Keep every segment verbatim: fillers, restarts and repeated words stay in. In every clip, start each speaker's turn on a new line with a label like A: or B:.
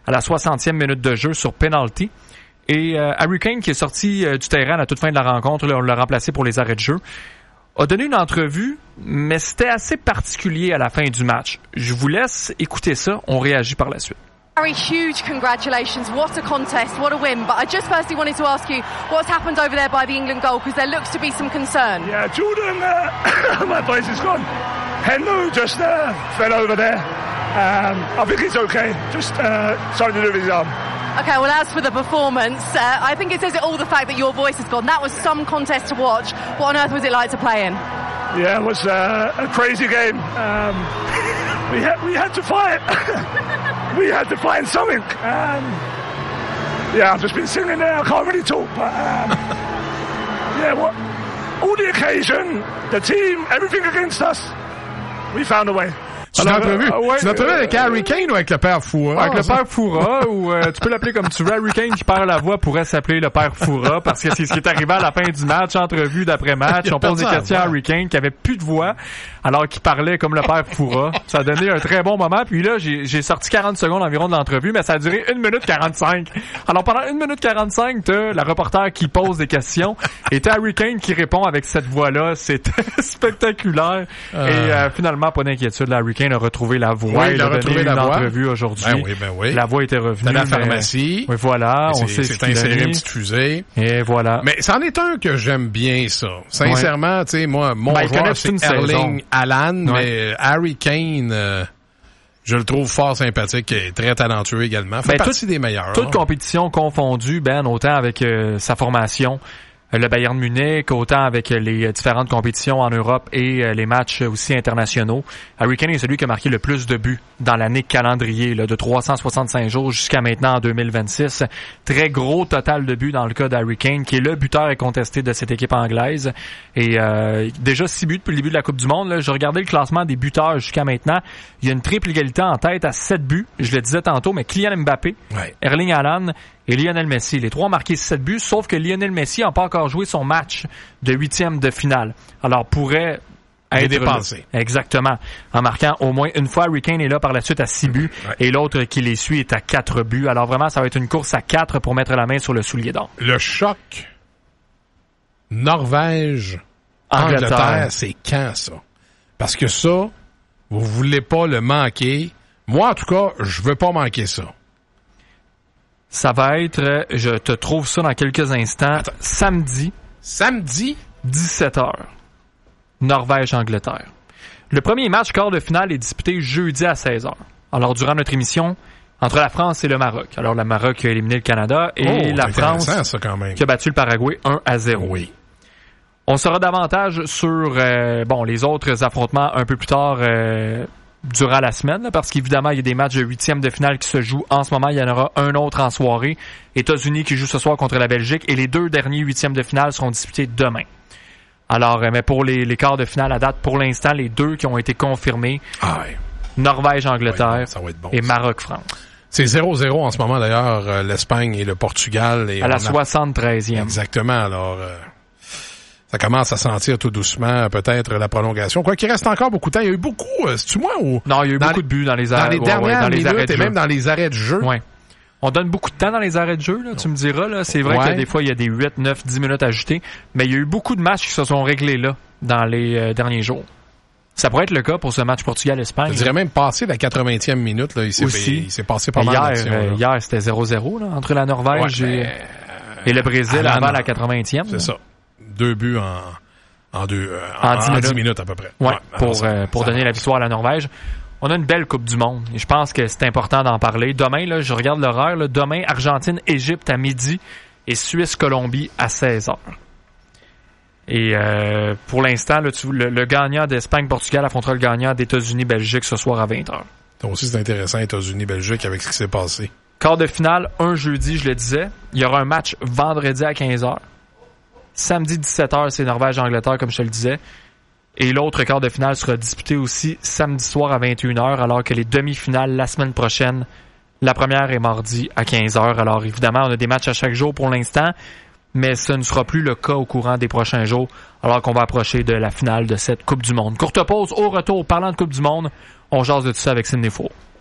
A: à la soixantième minute de jeu sur penalty. Et euh, Harry Kane, qui est sorti euh, du terrain à la toute fin de la rencontre, là, on l'a remplacé pour les arrêts de jeu, a donné une entrevue, mais c'était assez particulier à la fin du match. Je vous laisse écouter ça, on réagit par la suite.
B: Very huge congratulations. What a contest, what a win. But I just firstly wanted to ask you what's happened over there by the England goal, because there looks to be some concern.
C: Yeah, Jordan, uh, my voice is gone. Henry just uh, fell over there. Um, I think he's okay. Just uh, something to do with his arm.
B: Okay, well, as for the performance, uh, I think it says it all, the fact that your voice has gone. That was some contest to watch. What on earth was it like to play in?
C: Yeah, it was uh, a crazy game. Um, we had we had to fight. We had to find something. Um, yeah, I've just been sitting there. I can't really talk, but um, yeah, what? All the occasion, the team, everything against us, we found a way.
D: Tu l'as entrevu? Euh, ouais, tu l'as entrevu avec Harry Kane ou avec le père Foura?
A: Avec le père Foura, ou euh, tu peux l'appeler comme tu veux. Harry Kane qui perd la voix pourrait s'appeler le père Foura, parce que c'est ce qui est arrivé à la fin du match, entrevue d'après-match. On pose des questions à Harry Kane qui avait plus de voix, alors qu'il parlait comme le père Foura. Ça a donné un très bon moment. Puis là, j'ai, j'ai sorti quarante secondes environ de l'entrevue, mais ça a duré une minute quarante-cinq. Alors pendant une minute quarante-cinq, t'as la reporter qui pose des questions, et t'as Harry Kane qui répond avec cette voix-là. C'était spectaculaire. Euh... Et euh, finalement, pas d'inquiétude, là, Harry Kane a retrouvé la voix.
D: Oui, il a
A: donné
D: retrouvé la
A: une
D: voix.
A: entrevue aujourd'hui.
D: Ben oui, ben oui.
A: La voix était revenue.
D: Dans la pharmacie.
A: Mais... Oui, voilà.
D: On
A: sait
D: c'est
A: ce qu'il
D: inséré
A: a mis.
D: une petite fusée.
A: Et voilà.
D: Mais c'en est un que j'aime bien, ça. Sincèrement, ouais. Tu sais, moi, mon
A: ben,
D: joueur, c'est Erling Haaland,
A: ouais.
D: mais Harry Kane, euh, je le trouve fort sympathique et très talentueux également. Fait ben, partie
A: tout,
D: des meilleurs.
A: Toute
D: hein.
A: compétition confondue, Ben, autant avec euh, sa formation, le Bayern Munich, autant avec les différentes compétitions en Europe et euh, les matchs aussi internationaux. Harry Kane est celui qui a marqué le plus de buts dans l'année calendrier, là, de trois cent soixante-cinq jours jusqu'à maintenant en deux mille vingt-six. Très gros total de buts dans le cas d'Harry Kane, qui est le buteur incontesté de cette équipe anglaise. Et euh, déjà six buts depuis le début de la Coupe du Monde. Là. Je regardais le classement des buteurs jusqu'à maintenant. Il y a une triple égalité en tête à sept buts. Je le disais tantôt, mais Kylian Mbappé, ouais. Erling Haaland et Lionel Messi. Les trois ont marqué sept buts, sauf que Lionel Messi n'a pas encore joué son match de huitième de finale. Alors, pourrait être
D: dépensé.
A: Exactement. En marquant au moins une fois. Harry Kane est là par la suite à six buts, ouais. Et l'autre qui les suit est à quatre buts. Alors, vraiment, ça va être une course à quatre pour mettre la main sur le soulier d'or.
D: Le choc Norvège, Angleterre, Angleterre c'est quand, ça? Parce que ça, vous voulez pas le manquer. Moi, en tout cas, je veux pas manquer ça.
A: Ça va être, je te trouve ça dans quelques instants, Attends. samedi.
D: Samedi?
A: dix-sept heures. Norvège-Angleterre. Le premier match quart de finale est disputé jeudi à seize heures. Alors, durant notre émission, entre la France et le Maroc. Alors, le Maroc a éliminé le Canada et
D: oh,
A: la France
D: ça, quand même.
A: qui a battu le Paraguay un à zéro.
D: Oui.
A: On saura davantage sur euh, bon les autres affrontements un peu plus tard euh, durant la semaine, là, parce qu'évidemment, il y a des matchs de huitième de finale qui se jouent en ce moment. Il y en aura un autre en soirée. États-Unis qui joue ce soir contre la Belgique, et les deux derniers huitièmes de finale seront disputés demain. Alors, mais pour les, les quarts de finale à date, pour l'instant, les deux qui ont été confirmés,
D: ah ouais.
A: Norvège-Angleterre
D: ça va être bon,
A: et Maroc-France.
D: C'est zéro zéro en ce moment, d'ailleurs, euh, l'Espagne et le Portugal. Et
A: à la
D: a...
A: soixante-treizième.
D: Exactement, alors... Euh... Ça commence à sentir tout doucement peut-être la prolongation. Quoi qu'il reste encore beaucoup de temps. Il y a eu beaucoup, euh, c'est-tu moi ou...
A: Non, il y a eu beaucoup
D: les,
A: de buts dans les arrêts.
D: Dans les
A: ouais,
D: dernières
A: ouais, dans les
D: minutes
A: arrêts de
D: et
A: jeu.
D: même dans les arrêts de jeu.
A: Ouais. On donne beaucoup de temps dans les arrêts de jeu, là, tu me diras. Là. C'est vrai ouais. que des fois, il y a des huit, neuf, dix minutes ajoutées. Mais il y a eu beaucoup de matchs qui se sont réglés là, dans les euh, derniers jours. Ça pourrait être le cas pour ce match Portugal-Espagne.
D: Je dirais même passé la quatre-vingtième minute. Là, il, s'est,
A: Aussi.
D: il s'est passé pas mal
A: hier,
D: d'actions.
A: Euh, hier, c'était zéro zéro là, entre la Norvège
D: ouais,
A: et,
D: mais...
A: et le Brésil
D: Alan,
A: avant la quatre-vingtième.
D: C'est là. Ça. Deux buts en... En, deux, euh,
A: en,
D: en,
A: dix,
D: en
A: minutes.
D: dix minutes à peu près.
A: Ouais,
D: ouais
A: pour,
D: ça,
A: euh, pour donner va. la victoire à la Norvège. On a une belle Coupe du Monde et je pense que c'est important d'en parler. Demain, là, je regarde l'horaire. Là, demain, Argentine-Égypte à midi et Suisse-Colombie à seize heures. Et euh, pour l'instant, là, tu, le, le gagnant d'Espagne-Portugal affrontera le gagnant d'États-Unis-Belgique ce soir à vingt heures.
D: Ça aussi, c'est intéressant, États-Unis-Belgique, avec ce qui s'est passé.
A: Quart de finale, un jeudi, je le disais. Il y aura un match vendredi à quinze heures. Samedi dix-sept heures, c'est Norvège-Angleterre, comme je te le disais. Et l'autre quart de finale sera disputé aussi samedi soir à vingt et une heures, alors que les demi-finales la semaine prochaine, la première est mardi à quinze heures. Alors évidemment, on a des matchs à chaque jour pour l'instant, mais ce ne sera plus le cas au courant des prochains jours, alors qu'on va approcher de la finale de cette Coupe du Monde. Courte pause, au retour, parlant de Coupe du Monde, on jase de tout ça avec Sidney Four.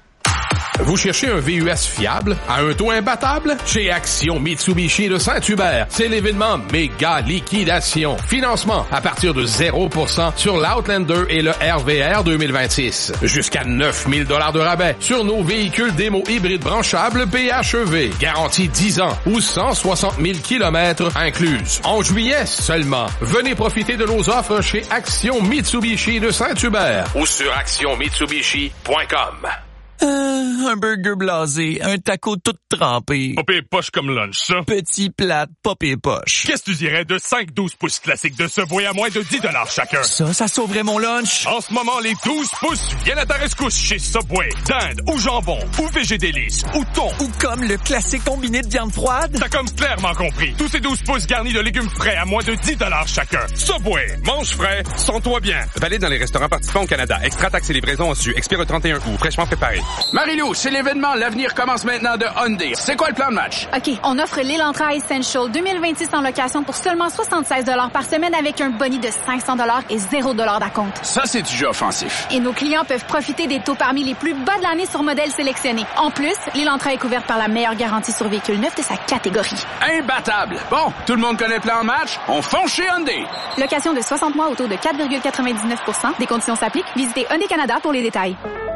D: Vous cherchez un V U S fiable, à un taux imbattable? Chez Action Mitsubishi de Saint-Hubert, c'est l'événement méga liquidation. Financement à partir de zéro pour cent sur l'Outlander et le R V R deux mille vingt-six. Jusqu'à neuf mille dollars de rabais sur nos véhicules démo hybrides branchables P H E V. Garantie dix ans ou cent soixante mille kilomètres incluses. En juillet seulement, venez profiter de nos offres chez Action Mitsubishi de Saint-Hubert ou sur action mitsubishi point com.
E: Euh, un burger blasé, un taco tout trempé.
F: Pas pire poche comme lunch, ça.
E: Petit plat, pas pire poche.
F: Qu'est-ce que tu dirais de cinq douze pouces classiques de Subway à moins de dix dollars chacun?
E: Ça, ça sauverait mon lunch.
F: En ce moment, les douze pouces viennent à ta rescousse chez Subway. Dinde ou jambon ou végé délice ou thon.
E: Ou comme le classique combiné de viande froide.
F: T'as comme clairement compris. Tous ces douze pouces garnis de légumes frais à moins de dix dollars chacun. Subway, mange frais, sens-toi bien.
G: Valide dans les restaurants participants au Canada. Extra taxes et livraison en su. Expire le trente et un août. Fraîchement préparé.
H: Marie-Lou, c'est l'événement. L'avenir commence maintenant de Hyundai. C'est quoi le plan de match?
I: OK, on offre l'Elantra Essential deux mille vingt-six en location pour seulement soixante-seize dollars par semaine avec un boni de cinq cents dollars et zéro dollar d'acompte.
H: Ça, c'est du jeu offensif.
I: Et nos clients peuvent profiter des taux parmi les plus bas de l'année sur modèles sélectionnés. En plus, l'Elantra est couverte par la meilleure garantie sur véhicule neuf de sa catégorie.
H: Imbattable! Bon, tout le monde connaît le plan de match? On fonce chez Hyundai!
I: Location de soixante mois au taux de quatre virgule quatre-vingt-dix-neuf pour cent. Des conditions s'appliquent. Visitez Hyundai Canada pour les détails.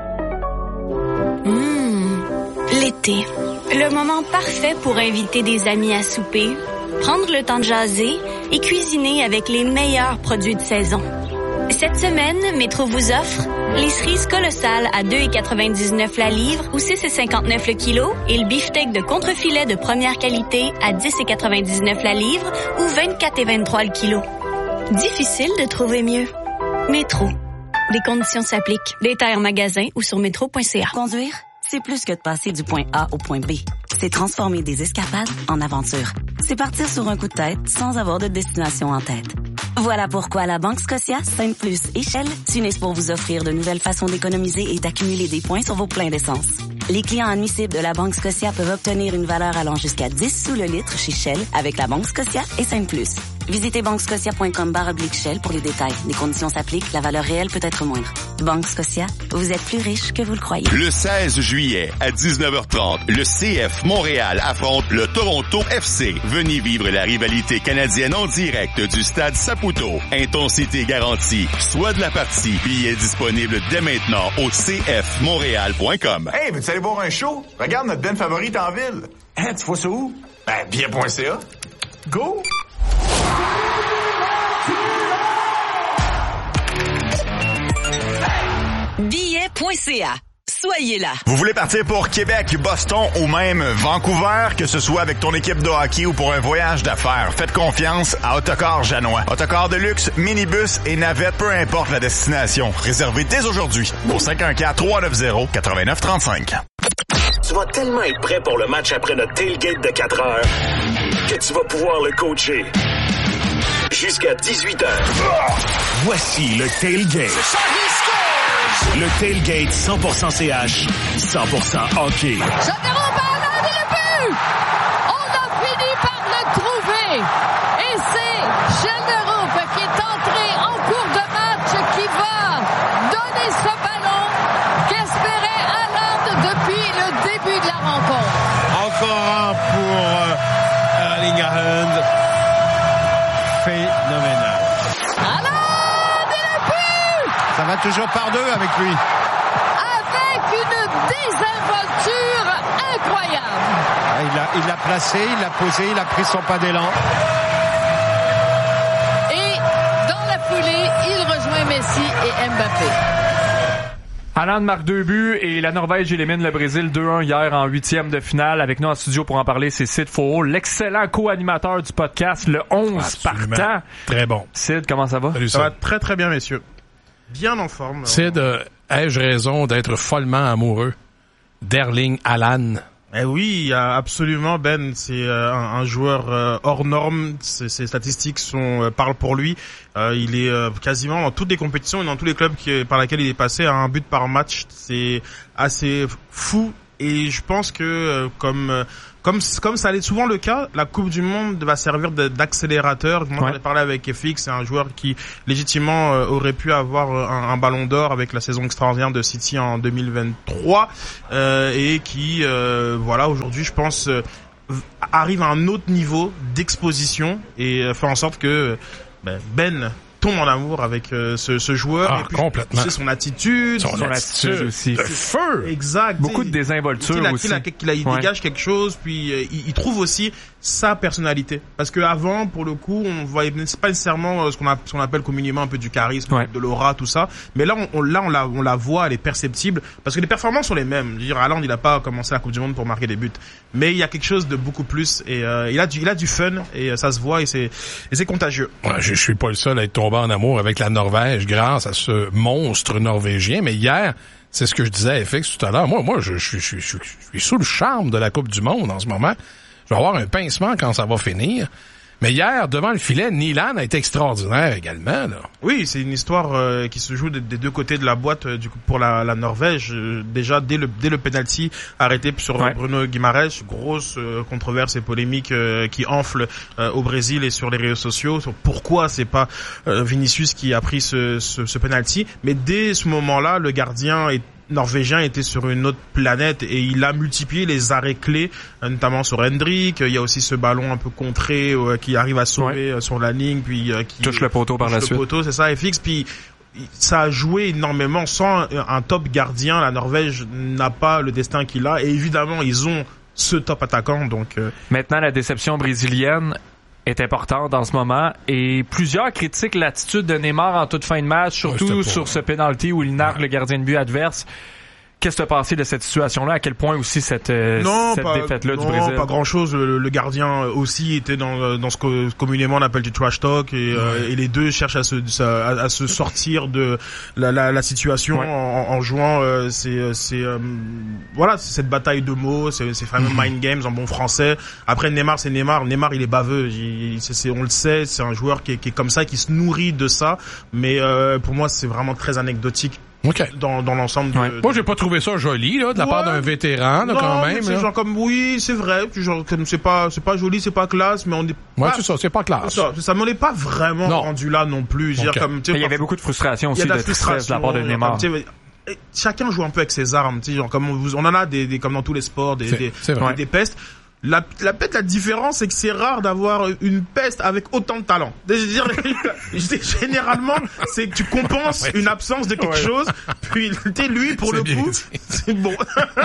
J: Mmh, l'été. Le moment parfait pour inviter des amis à souper, prendre le temps de jaser et cuisiner avec les meilleurs produits de saison. Cette semaine, Métro vous offre les cerises colossales à deux virgule quatre-vingt-dix-neuf la livre ou six virgule cinquante-neuf le kilo et le beefsteak de contrefilet de première qualité à dix virgule quatre-vingt-dix-neuf la livre ou vingt-quatre virgule vingt-trois le kilo. Difficile de trouver mieux. Métro. Les conditions s'appliquent. Détails en magasin ou sur métro point c a.
K: Conduire, c'est plus que de passer du point A au point B. C'est transformer des escapades en aventures. C'est partir sur un coup de tête sans avoir de destination en tête. Voilà pourquoi la Banque Scotia, Sainte-Plus et Shell s'unissent pour vous offrir de nouvelles façons d'économiser et d'accumuler des points sur vos pleins d'essence. Les clients admissibles de la Banque Scotia peuvent obtenir une valeur allant jusqu'à dix sous le litre chez Shell avec la Banque Scotia et Sainte-Plus. Visitez banquescotia point com barre oblique Shell pour les détails. Les conditions s'appliquent, la valeur réelle peut être moindre. Banque Scotia, vous êtes plus riche que vous le croyez.
L: Le seize juillet à dix-neuf heures trente, le C F Montréal affronte le Toronto F C. Venez vivre la rivalité canadienne en direct du stade Saputo. Intensité garantie. Soit de la partie. Billets disponibles dès maintenant au c f montréal point com.
M: Hey, veux-tu aller voir un show? Regarde notre band favorite en ville. Hein, tu vois ça où? Ben, billet point c a. Go!
K: billet point c a. Soyez là.
M: Vous voulez partir pour Québec, Boston ou même Vancouver, que ce soit avec ton équipe de hockey ou pour un voyage d'affaires, faites confiance à Autocar Janois. Autocar de luxe, minibus et navette, peu importe la destination. Réservez dès aujourd'hui au cinq un quatre, trois neuf zéro, neuf neuf trois cinq.
N: Tu vas tellement être prêt pour le match après notre tailgate de quatre heures que tu vas pouvoir le coacher jusqu'à dix-huit heures. Voici le tailgate. Le tailgate cent pour cent C H, cent pour cent hockey.
O: Châtellerault par là, et le but! On a fini par le trouver! Et c'est Châtellerault qui est entré en cours de match qui va donner ce ballon qu'espérait Alan depuis le début de la rencontre.
P: Encore un pour euh, Erling Haaland. Phénoménal. Ça va toujours par deux avec lui.
O: Avec une désinvolture incroyable.
P: Ah, il l'a il l'a placé, il l'a posé, il a pris son pas d'élan.
O: Et dans la foulée, il rejoint Messi et Mbappé.
A: Haaland marque deux buts et la Norvège élimine le Brésil deux un hier en huitième de finale. Avec nous en studio pour en parler, c'est Sid Faux, l'excellent co-animateur du podcast, le onze partant.
D: Très bon.
A: Sid, comment ça va?
Q: Salut, ça va très très bien, messieurs. Bien en forme.
D: Sid, euh, ai-je raison d'être follement amoureux d'Erling Haaland?
Q: Eh oui, absolument, Ben. C'est euh, un, un joueur euh, hors norme. Ses, ses statistiques sont euh, parlent pour lui. Euh, il est euh, quasiment dans toutes les compétitions et dans tous les clubs qui, par lesquels il est passé à un but par match. C'est assez fou et je pense que euh, comme euh, Comme, comme ça allait souvent le cas, la Coupe du Monde va servir de, d'accélérateur. Moi, ouais. j'en ai parlé avec F X, c'est un joueur qui, légitimement, euh, aurait pu avoir un, un ballon d'or avec la saison extraordinaire de City en deux mille vingt-trois, euh, et qui, euh, voilà, aujourd'hui, je pense, euh, arrive à un autre niveau d'exposition et euh, fait en sorte que Ben, Ben tombe en amour avec euh, ce, ce joueur.
D: Ah,
Q: et puis,
D: complètement.
Q: C'est son attitude.
A: Son, son attitude, attitude aussi.
D: Le feu.
Q: Exact.
A: Beaucoup de désinvolture
Q: il a,
A: aussi.
Q: Il, a, il, a, il ouais. dégage quelque chose, puis euh, il, il trouve aussi sa personnalité. Parce que avant, pour le coup, on voyait c'est pas nécessairement ce qu'on, a, ce qu'on appelle communément un peu du charisme, ouais. de l'aura, tout ça. Mais là, on, on, là, on la, on la voit, elle est perceptible. Parce que les performances sont les mêmes. Je veux dire, Haaland, il a pas commencé la Coupe du Monde pour marquer des buts. Mais il y a quelque chose de beaucoup plus. Et euh, il a du, il a du fun, et ça se voit, et c'est, et c'est contagieux.
D: Ouais, je, je suis pas le seul à être tombé en amour avec la Norvège grâce à ce monstre norvégien. Mais hier, c'est ce que je disais à F X tout à l'heure. Moi, moi, je, je, je, je, je suis sous le charme de la Coupe du Monde en ce moment. Je vais avoir un pincement quand ça va finir. Mais hier, devant le filet, Nyland a été extraordinaire également, là.
Q: Oui, c'est une histoire euh, qui se joue des, des deux côtés de la boîte euh, du coup pour la, la Norvège. Euh, déjà dès le dès le penalty arrêté sur ouais. Bruno Guimaraes, grosse euh, controverse et polémique euh, qui enfle euh, au Brésil et sur les réseaux sociaux sur pourquoi c'est pas euh, Vinicius qui a pris ce ce, ce penalty. Mais dès ce moment-là, le gardien est norvégien était sur une autre planète et il a multiplié les arrêts clés, notamment sur Hendrik. Il y a aussi ce ballon un peu contré euh, qui arrive à sauver ouais. sur la ligne, puis euh, qui
A: touche le poteau par la suite.
Q: Le poteau, c'est ça, F X. Puis ça a joué énormément. Sans un, un top gardien, la Norvège n'a pas le destin qu'il a. Et évidemment, ils ont ce top attaquant. Donc euh...
A: maintenant, la déception brésilienne est importante en ce moment et plusieurs critiquent l'attitude de Neymar en toute fin de match, surtout ouais, sur ce penalty où il nargue ouais. le gardien de but adverse. Qu'est-ce que tu as pensé de cette situation-là? À quel point aussi cette,
Q: non,
A: cette
Q: pas,
A: défaite-là
Q: non,
A: du Brésil?
Q: Non, pas grand-chose. Le, le gardien aussi était dans, dans ce que communément on appelle du trash talk et, ouais. euh, et les deux cherchent à se, à, à se sortir de la, la, la situation ouais. en, en jouant euh, c'est, c'est, euh, voilà, c'est cette bataille de mots, c'est, ces fameux mm-hmm. mind games en bon français. Après Neymar, c'est Neymar. Neymar, il est baveux. Il, c'est, c'est, on le sait, c'est un joueur qui est, qui est comme ça, qui se nourrit de ça. Mais euh, pour moi, c'est vraiment très anecdotique.
D: Okay.
Q: Dans, dans l'ensemble de,
D: ouais. Moi, j'ai pas trouvé ça joli, là, de la ouais. part d'un vétéran, là,
Q: non,
D: quand même.
Q: C'est
D: là.
Q: genre comme, oui, c'est vrai, genre, comme c'est pas, c'est pas joli, c'est pas classe, mais on est
D: Ouais,
Q: pas,
D: c'est ça, c'est pas classe.
Q: C'est ça, ça m'en est pas vraiment non. rendu là non plus. Okay. Comme,
A: il y avait beaucoup de frustration aussi, de, de tristesse de la part de Neymar.
Q: Comme, chacun joue un peu avec ses armes, tu sais, genre, comme on, on en a des, des, comme dans tous les sports, des,
D: c'est,
Q: des,
D: c'est
Q: des, des pestes. La, la peste, la différence, c'est que c'est rare d'avoir une peste avec autant de talent. C'est-à-dire, généralement, c'est que tu compenses ouais, une absence de quelque ouais. chose, puis, tu sais, lui, pour c'est le coup, dit. C'est bon.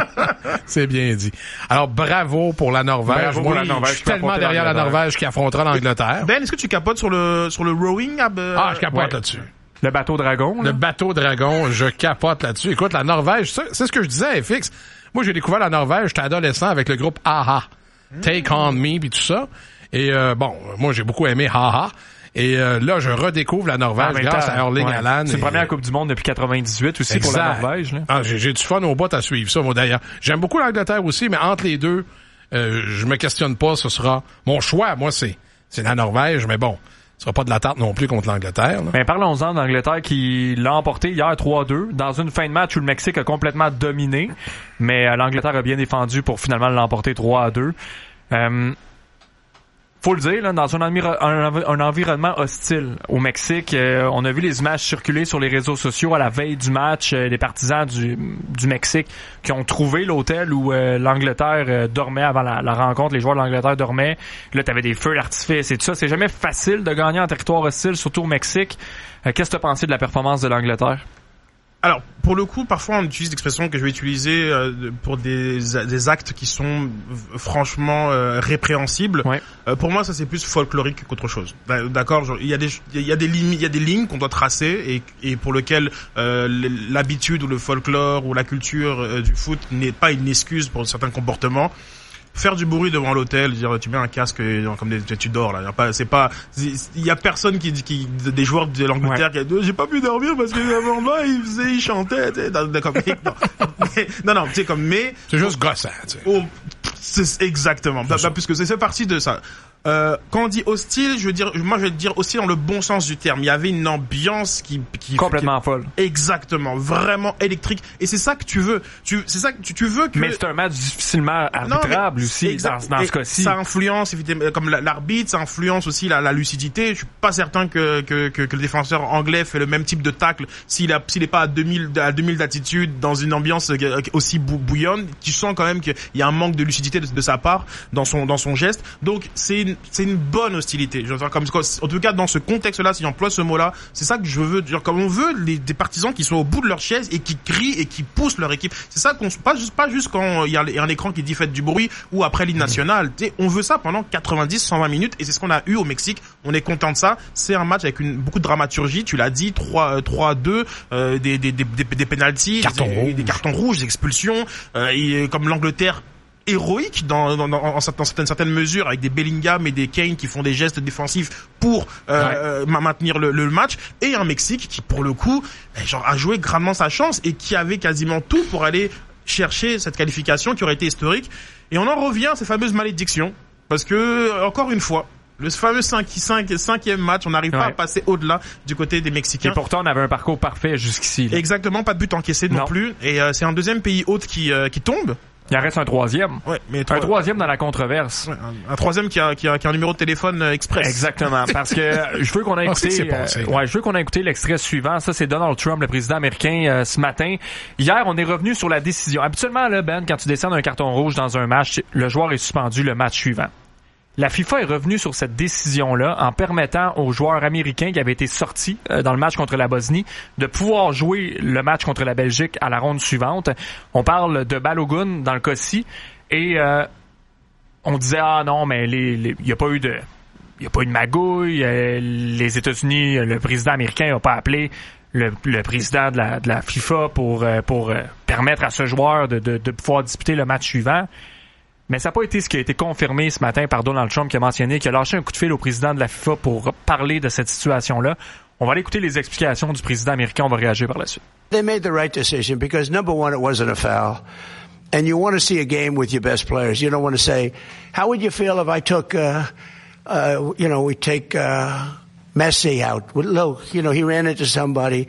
D: C'est bien dit. Alors, bravo pour la Norvège.
A: Bravo
D: Moi,
A: pour la Norvège.
D: Je suis tellement derrière la Norvège qui affrontera l'Angleterre.
Q: Ben, est-ce que tu capotes sur le, sur le rowing? Euh,
D: ah, je capote
A: ouais.
D: là-dessus.
A: Le bateau dragon. Là.
D: Le bateau dragon, je capote là-dessus. Écoute, la Norvège, c'est, c'est ce que je disais à F X. Moi, j'ai découvert la Norvège, j'étais adolescent avec le groupe A-ha. Take on Me puis tout ça. Et euh, bon, moi j'ai beaucoup aimé Ha-ha. Et euh, là, je redécouvre la Norvège ah, grâce à Erling ouais. Haaland.
A: C'est la première Coupe du Monde depuis quatre-vingt-dix-huit aussi exact. Pour la Norvège. Là.
D: Ah, j'ai, j'ai du fun au bout à suivre ça, moi d'ailleurs. J'aime beaucoup l'Angleterre aussi, mais entre les deux, euh, je me questionne pas, ce sera mon choix. Moi, c'est c'est la Norvège, mais bon, ce sera pas de la tarte non plus contre l'Angleterre. Là.
A: Mais parlons-en d'Angleterre qui l'a emporté hier trois deux dans une fin de match où le Mexique a complètement dominé, mais euh, l'Angleterre a bien défendu pour finalement l'emporter trois à deux. Euh, faut le dire, là, dans un, enviro- un, un environnement hostile au Mexique, euh, on a vu les images circuler sur les réseaux sociaux à la veille du match, euh, des partisans du, du Mexique qui ont trouvé l'hôtel où euh, l'Angleterre euh, dormait avant la, la rencontre, les joueurs de l'Angleterre dormaient. Là, t'avais des feux d'artifice et tout ça. C'est jamais facile de gagner en territoire hostile, surtout au Mexique. Euh, qu'est-ce que tu as pensé de la performance de l'Angleterre?
Q: Alors, pour le coup, parfois on utilise l'expression que je vais utiliser euh, pour des, des actes qui sont franchement euh, répréhensibles. Ouais. Euh, pour moi, ça c'est plus folklorique qu'autre chose. D'accord, genre, il y a des il y a des lignes, il y a des lignes qu'on doit tracer et, et pour lesquelles euh, l'habitude ou le folklore ou la culture euh, du foot n'est pas une excuse pour certains comportements. Faire du bruit devant l'hôtel, dire tu mets un casque et, comme des, tu dors là, y a pas, c'est pas, il y a personne qui qui des joueurs de l'Angleterre ouais. qui a, j'ai pas pu dormir parce que avant là il faisait, il chantait, tu sais, dans, dans, comme, non, mais, non non, tu sais comme mais
D: c'est juste gossant, tu sais.
Q: Oh, c'est exactement, bah, bah, puisque c'est, c'est parti de ça. Euh, quand on dit hostile, je veux dire, moi je vais dire hostile dans le bon sens du terme. Il y avait une ambiance qui, qui
A: complètement
Q: qui,
A: folle.
Q: Exactement, vraiment électrique. Et c'est ça que tu veux. Tu, c'est ça que tu, tu veux que.
A: Mais c'est un match difficilement arbitrable non, aussi exact, dans, dans ce cas-ci.
Q: Ça influence comme l'arbitre, ça influence aussi la, la lucidité. Je suis pas certain que, que que que le défenseur anglais fait le même type de tacle s'il a s'il est pas à deux mille à deux mille d'attitude dans une ambiance aussi bouillonne. Tu sens quand même qu'il y a un manque de lucidité de, de sa part dans son dans son geste. Donc c'est une, c'est une bonne hostilité. Je veux dire, comme en tout cas dans ce contexte-là, si j'emploie ce mot-là, c'est ça que je veux dire. Comme on veut les, des partisans qui sont au bout de leur chaise et qui crient et qui poussent leur équipe. C'est ça qu'on pas juste pas juste quand il y a un écran qui dit faites du bruit ou après l'hymne national. Tu sais, on veut ça pendant quatre-vingt-dix cent vingt minutes et c'est ce qu'on a eu au Mexique. On est content de ça. C'est un match avec une beaucoup de dramaturgie. Tu l'as dit, trois trois deux, euh, des des des des, des pénaltys, des, des cartons rouges, des expulsions, euh, et comme l'Angleterre héroïque dans, dans, dans, dans certaines, certaines mesures avec des Bellingham et des Kane qui font des gestes défensifs pour euh, ouais. maintenir le, le match, et un Mexique qui pour le coup genre a joué grandement sa chance et qui avait quasiment tout pour aller chercher cette qualification qui aurait été historique. Et on en revient à ces fameuses malédictions parce que encore une fois le fameux cinquième match, on n'arrive ouais. pas à passer au-delà du côté des Mexicains.
A: Et pourtant, on avait un parcours parfait jusqu'ici. Là.
Q: Exactement, pas de but encaissé non, non plus. Et euh, c'est un deuxième pays hôte qui euh, qui tombe.
A: Il en reste un troisième.
Q: Ouais, mais
A: trois... Un troisième dans la controverse.
Q: Ouais, un, un troisième qui a, qui a qui a un numéro de téléphone euh, express.
A: Exactement, parce que je veux qu'on ait écouté. Euh, ouais, je veux qu'on ait écouté l'extrait suivant. Ça, c'est Donald Trump, le président américain, euh, ce matin. Hier, on est revenu sur la décision. Habituellement, là, Ben, quand tu descends d'un carton rouge dans un match, le joueur est suspendu le match suivant. La FIFA est revenue sur cette décision-là en permettant aux joueurs américains qui avaient été sortis euh, dans le match contre la Bosnie de pouvoir jouer le match contre la Belgique à la ronde suivante. On parle de Balogun dans le cas-ci et euh, on disait ah non mais les, les y a pas eu de il y a pas eu de magouille, euh, les États-Unis, le président américain a pas appelé le, le président de la, de la FIFA pour euh, pour euh, permettre à ce joueur de, de, de pouvoir disputer le match suivant. Mais ça n'a pas été ce qui a été confirmé ce matin par Donald Trump qui a mentionné qu'il a lâché un coup de fil au président de la FIFA pour parler de cette situation-là. On va aller écouter les explications du président américain. On va réagir par la suite.
R: They made the right decision because number one, it wasn't a foul. And you want to see a game with your best players. You don't want to say, how would you feel if I took, uh, uh, you know, we take, uh, Messi out. Look, you know, he ran into somebody.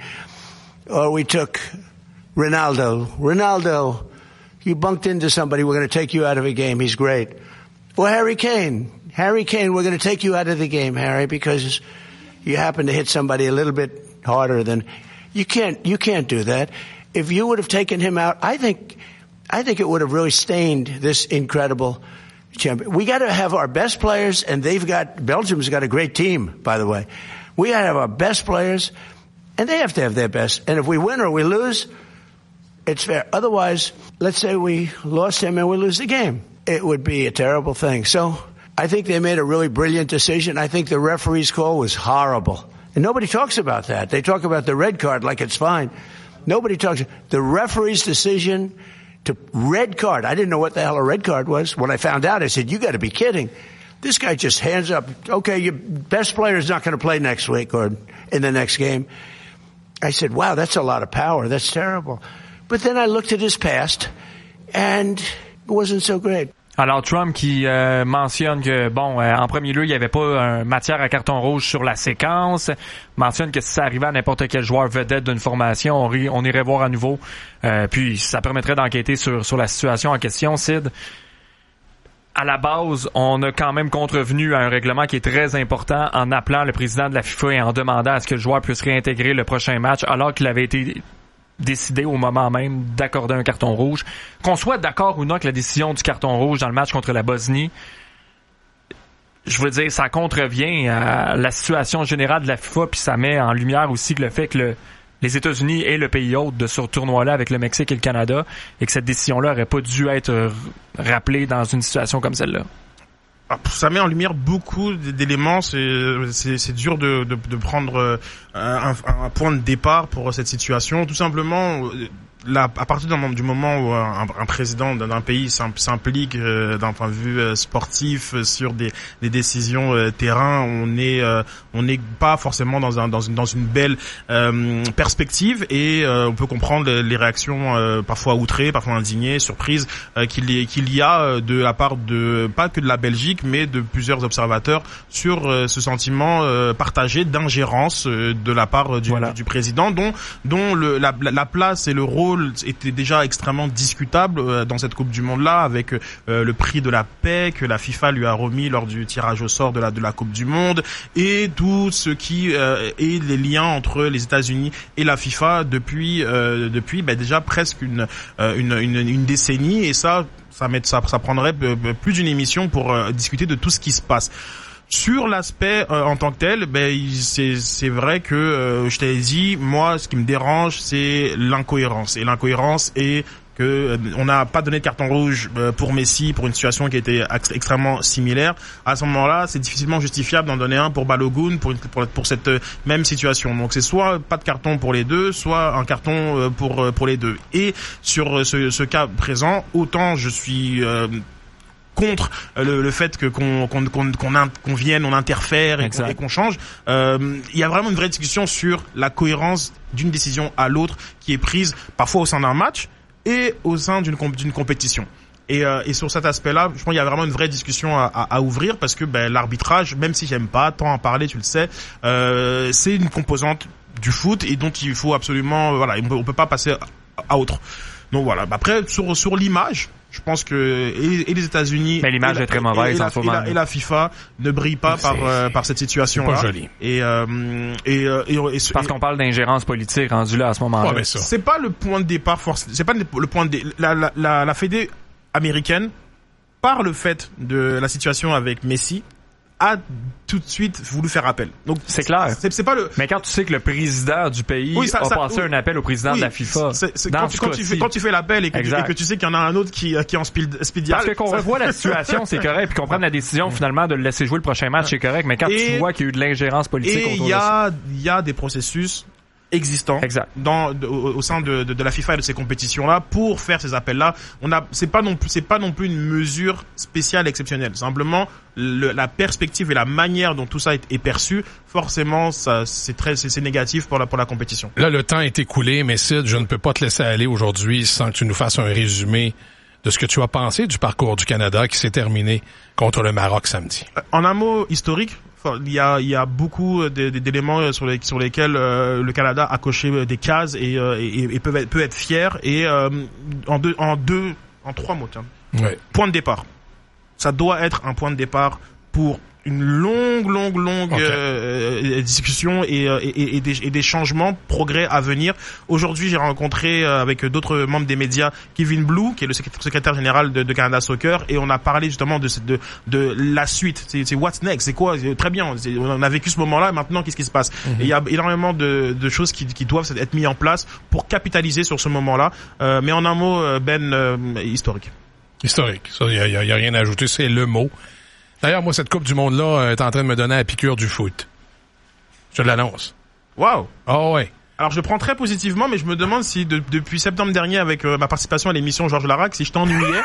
R: Or we took Ronaldo. Ronaldo. You bunked into somebody, we're going to take you out of a game. He's great. Or Harry Kane. Harry Kane, we're going to take you out of the game, Harry, because you happen to hit somebody a little bit harder than you can't. You can't do that. If you would have taken him out, I think, I think it would have really stained this incredible champion. We got to have our best players, and they've got Belgium's got a great team, by the way. We got to have our best players, and they have to have their best. And if we win or we lose, it's fair. Otherwise, let's say we lost him and we lose the game. It would be a terrible thing. So I think they made a really brilliant decision. I think the referee's call was horrible. And nobody talks about that. They talk about the red card like it's fine. Nobody talks. The referee's decision to red card. I didn't know what the hell a red card was. When I found out, I said, you got to be kidding. This guy just hands up. Okay, your best player is not going to play next week or in the next game. I said, wow, that's a lot of power. That's terrible. But then I looked at his past, and it wasn't so great.
A: Alors Trump qui euh, mentionne que bon, euh, en premier lieu, il n'y avait pas un matière à carton rouge sur la séquence. Mentionne que si ça arrivait à n'importe quel joueur vedette d'une formation, on, ri, on irait voir à nouveau. Euh, puis ça permettrait d'enquêter sur sur la situation en question. Sid, à la base, on a quand même contrevenu à un règlement qui est très important en appelant le président de la FIFA et en demandant à ce que le joueur puisse réintégrer le prochain match, alors qu'il avait été décidé au moment même d'accorder un carton rouge. Qu'on soit d'accord ou non avec la décision du carton rouge dans le match contre la Bosnie, je veux dire, ça contrevient à la situation générale de la FIFA, puis ça met en lumière aussi que le fait que le, les États-Unis est le pays hôte de ce tournoi-là avec le Mexique et le Canada, et que cette décision-là aurait pas dû être rappelée dans une situation comme celle-là.
Q: Ça met en lumière beaucoup d'éléments. C'est, c'est, c'est dur de, de, de prendre un, un point de départ pour cette situation. Tout simplement, là, à partir du moment où un, un président d'un pays s'implique euh, d'un point de vue euh, sportif euh, sur des, des décisions euh, terrain, on est euh, on n'est pas forcément dans un dans une dans une belle euh, perspective et euh, on peut comprendre les, les réactions euh, parfois outrées, parfois indignées, surprises euh, qu'il y qu'il y a de la part de pas que de la Belgique mais de plusieurs observateurs sur euh, ce sentiment euh, partagé d'ingérence euh, de la part du, voilà. du, du président dont dont le la, la place et le rôle était déjà extrêmement discutable euh, dans cette Coupe du Monde là avec euh, le prix de la paix que la FIFA lui a remis lors du tirage au sort de la de la Coupe du Monde et tout ce qui euh, est les liens entre les États-Unis et la FIFA depuis euh, depuis bah, déjà presque une, euh, une une une décennie et ça ça met ça ça prendrait plus d'une émission pour euh, discuter de tout ce qui se passe. Sur l'aspect euh, en tant que tel, ben c'est c'est vrai que euh, je t'avais dit, moi ce qui me dérange c'est l'incohérence et l'incohérence est que euh, on n'a pas donné de carton rouge euh, pour Messi pour une situation qui était ex- extrêmement similaire. À ce moment-là, c'est difficilement justifiable d'en donner un pour Balogun pour une, pour, pour cette euh, même situation. Donc c'est soit pas de carton pour les deux, soit un carton euh, pour euh, pour les deux. Et sur euh, ce, ce cas présent, autant je suis euh, contre le, le fait que qu'on qu'on qu'on qu'on, in, qu'on vienne, on interfère et qu'on, et qu'on change. Euh, il y a vraiment une vraie discussion sur la cohérence d'une décision à l'autre qui est prise parfois au sein d'un match et au sein d'une d'une compétition. Et, euh, et sur cet aspect-là, je pense qu'il y a vraiment une vraie discussion à, à, à ouvrir parce que ben, l'arbitrage, même si j'aime pas tant en parler, tu le sais, euh, c'est une composante du foot et dont il faut absolument, voilà, on peut, on peut pas passer à, à autre. Donc voilà. Après, sur sur l'image, je pense que et, et les États-Unis,
A: mais l'image
Q: la,
A: est très mauvaise
Q: et,
A: en ce moment.
Q: Et la, et la FIFA ne brille pas
A: c'est,
Q: par euh, par cette situation-là.
A: C'est pas joli.
Q: Et euh, et, euh, et, et
A: parce et, qu'on parle d'ingérence politique rendue là à ce moment-là.
Q: Ouais, c'est pas le point de départ force. C'est pas le point de dé, la la la, la Fédé américaine par le fait de la situation avec Messi a tout de suite voulu faire appel. Donc
A: c'est clair.
Q: C'est, c'est pas le.
A: Mais quand tu sais que le président du pays oui, ça, a ça, passé oui, un appel au président oui, de la FIFA,
Q: c'est, c'est, quand, tu, quand, tu fais, quand tu fais l'appel et que, tu, et que tu sais qu'il y en a un autre qui qui est en speed speedial.
A: Parce que qu'on ça... revoit la situation, c'est correct, puis qu'on prenne la décision finalement de le laisser jouer le prochain match, c'est correct. Mais quand et, tu vois qu'il y a eu de l'ingérence politique
Q: et
A: autour
Q: y a,
A: de ça,
Q: il y a des processus existants
A: exact.
Q: dans de, au, au sein de, de de la FIFA et de ces compétitions là pour faire ces appels là. On a c'est pas non plus c'est pas non plus une mesure spéciale exceptionnelle. Simplement le, la perspective et la manière dont tout ça est, est perçu, forcément ça c'est très c'est, c'est négatif pour la pour la compétition.
D: Là le temps est écoulé, mais Sid, je ne peux pas te laisser aller aujourd'hui sans que tu nous fasses un résumé de ce que tu as pensé du parcours du Canada qui s'est terminé contre le Maroc samedi.
Q: En un mot historique, il y a il y a beaucoup d'éléments sur les sur lesquels euh, le Canada a coché des cases et euh, et, et peut être, peut être fier et euh, en deux en deux en trois mots tiens.
D: Ouais.
Q: Point de départ. Ça doit être un point de départ pour une longue, longue, longue okay. euh, discussion et, et, et, des, et des changements, progrès à venir. Aujourd'hui, j'ai rencontré euh, avec d'autres membres des médias Kevin Blue, qui est le secrétaire général de, de Canada Soccer, et on a parlé justement de de, de la suite. C'est, c'est what's next, c'est quoi? C'est, très bien, c'est, on a vécu ce moment-là, maintenant qu'est-ce qui se passe? Mm-hmm. Et il y a énormément de, de choses qui, qui doivent être mises en place pour capitaliser sur ce moment-là. Euh, mais en un mot, Ben, euh, historique.
D: Historique, ça, il y a, y a, y a rien à ajouter, c'est le mot. D'ailleurs, moi, cette Coupe du Monde-là est en train de me donner la piqûre du foot. Je l'annonce.
Q: Wow.
D: Oh ouais.
Q: Alors, je prends très positivement, mais je me demande si de, depuis septembre dernier, avec euh, ma participation à l'émission Georges Larac, si je t'ennuyais.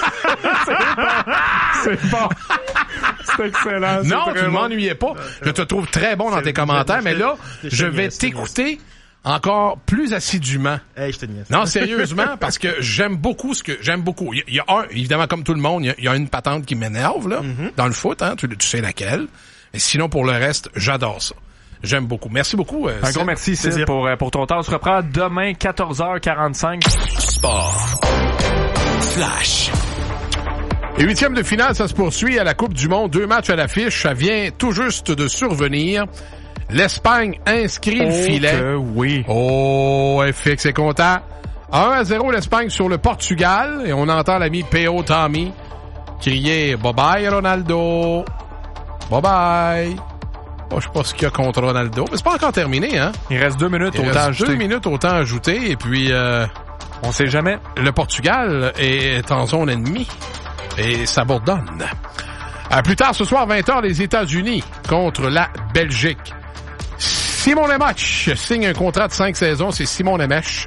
A: C'est bon. C'est excellent. C'est
D: non, tu ne m'ennuyais pas. Je te trouve très bon dans tes commentaires, mais là, je vais t'écouter encore plus assidûment.
Q: Hey, je te niaise.
D: Non, sérieusement, parce que j'aime beaucoup ce que j'aime beaucoup. Il y, y a un, évidemment, comme tout le monde, il y a, il y a une patente qui m'énerve là, mm-hmm. dans le foot, hein, tu, tu sais laquelle. Mais sinon, pour le reste, j'adore ça. J'aime beaucoup. Merci beaucoup. Euh,
A: Un gros merci, Sid, pour, pour ton temps. On se reprend demain, quatorze heures quarante-cinq.
L: Sport. Flash.
D: Et huitième de finale, ça se poursuit à la Coupe du Monde. Deux matchs à l'affiche. Ça vient tout juste de survenir. L'Espagne inscrit
A: oh
D: le filet.
A: Que oui.
D: Oh, F X est content. un à zéro l'Espagne sur le Portugal. Et on entend l'ami P O Tommy crier « Bye bye Ronaldo! Bye bye! » Oh, je sais pas ce qu'il y a contre Ronaldo, mais c'est pas encore terminé, hein?
A: Il reste deux minutes
D: Il
A: au temps ajouté.
D: deux minutes au temps ajouté. Et puis, euh,
A: on sait jamais.
D: Le Portugal est en zone ennemie. Et ça bourdonne. À plus tard ce soir, vingt heures, les États-Unis contre la Belgique. Simon Nemec signe un contrat de cinq saisons. C'est Simon Nemec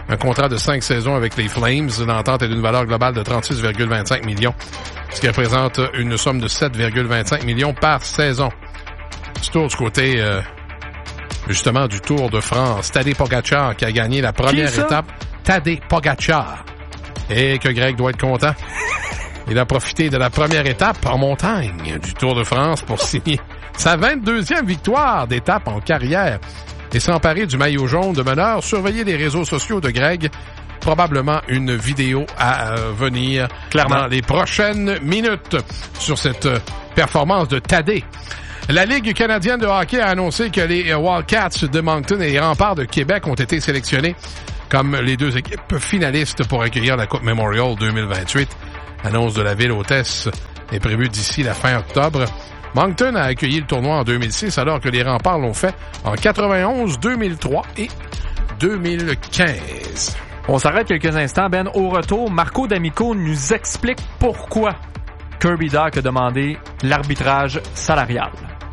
D: Un contrat de cinq saisons avec les Flames. L'entente est d'une valeur globale de trente-six virgule vingt-cinq millions, ce qui représente une somme de sept virgule vingt-cinq millions par saison. Du tour du côté, euh, justement, du Tour de France. Tadej Pogačar qui a gagné la première étape. Tadej Pogačar. Et que Greg doit être content. Il a profité de la première étape en montagne du Tour de France pour signer sa vingt-deuxième victoire d'étape en carrière et s'emparer du maillot jaune de meneur. Surveillez les réseaux sociaux de Greg. Probablement une vidéo à euh, venir Clairement. dans les prochaines minutes sur cette euh, performance de Tadej. La Ligue canadienne de hockey a annoncé que les Wildcats de Moncton et les Remparts de Québec ont été sélectionnés comme les deux équipes finalistes pour accueillir la Coupe Memorial deux mille vingt-huit. L'annonce de la ville hôtesse est prévue d'ici la fin octobre. Moncton a accueilli le tournoi en deux mille six alors que les Remparts l'ont fait en quatre-vingt-onze, deux mille trois et deux mille quinze.
A: On s'arrête quelques instants, Ben. Au retour, Marco D'Amico nous explique pourquoi Kirby Dach a demandé l'arbitrage salarial.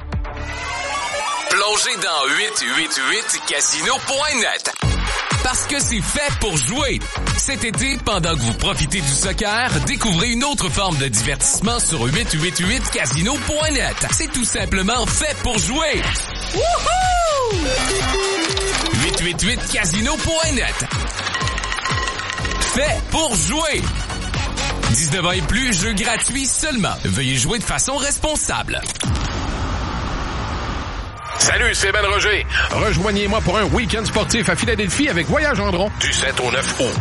S: Plongez dans huit huit huit casino point net. Parce que c'est fait pour jouer. Cet été, pendant que vous profitez du soccer, découvrez une autre forme de divertissement sur huit huit huit casino point net. C'est tout simplement fait pour jouer. Wouhou! huit huit huit casino point net. Fait pour jouer. dix-neuf ans et plus, jeu gratuit seulement. Veuillez jouer de façon responsable.
D: Salut, c'est Ben Roger. Rejoignez-moi pour un week-end sportif à Philadelphie avec Voyage Gendron du sept au neuf août.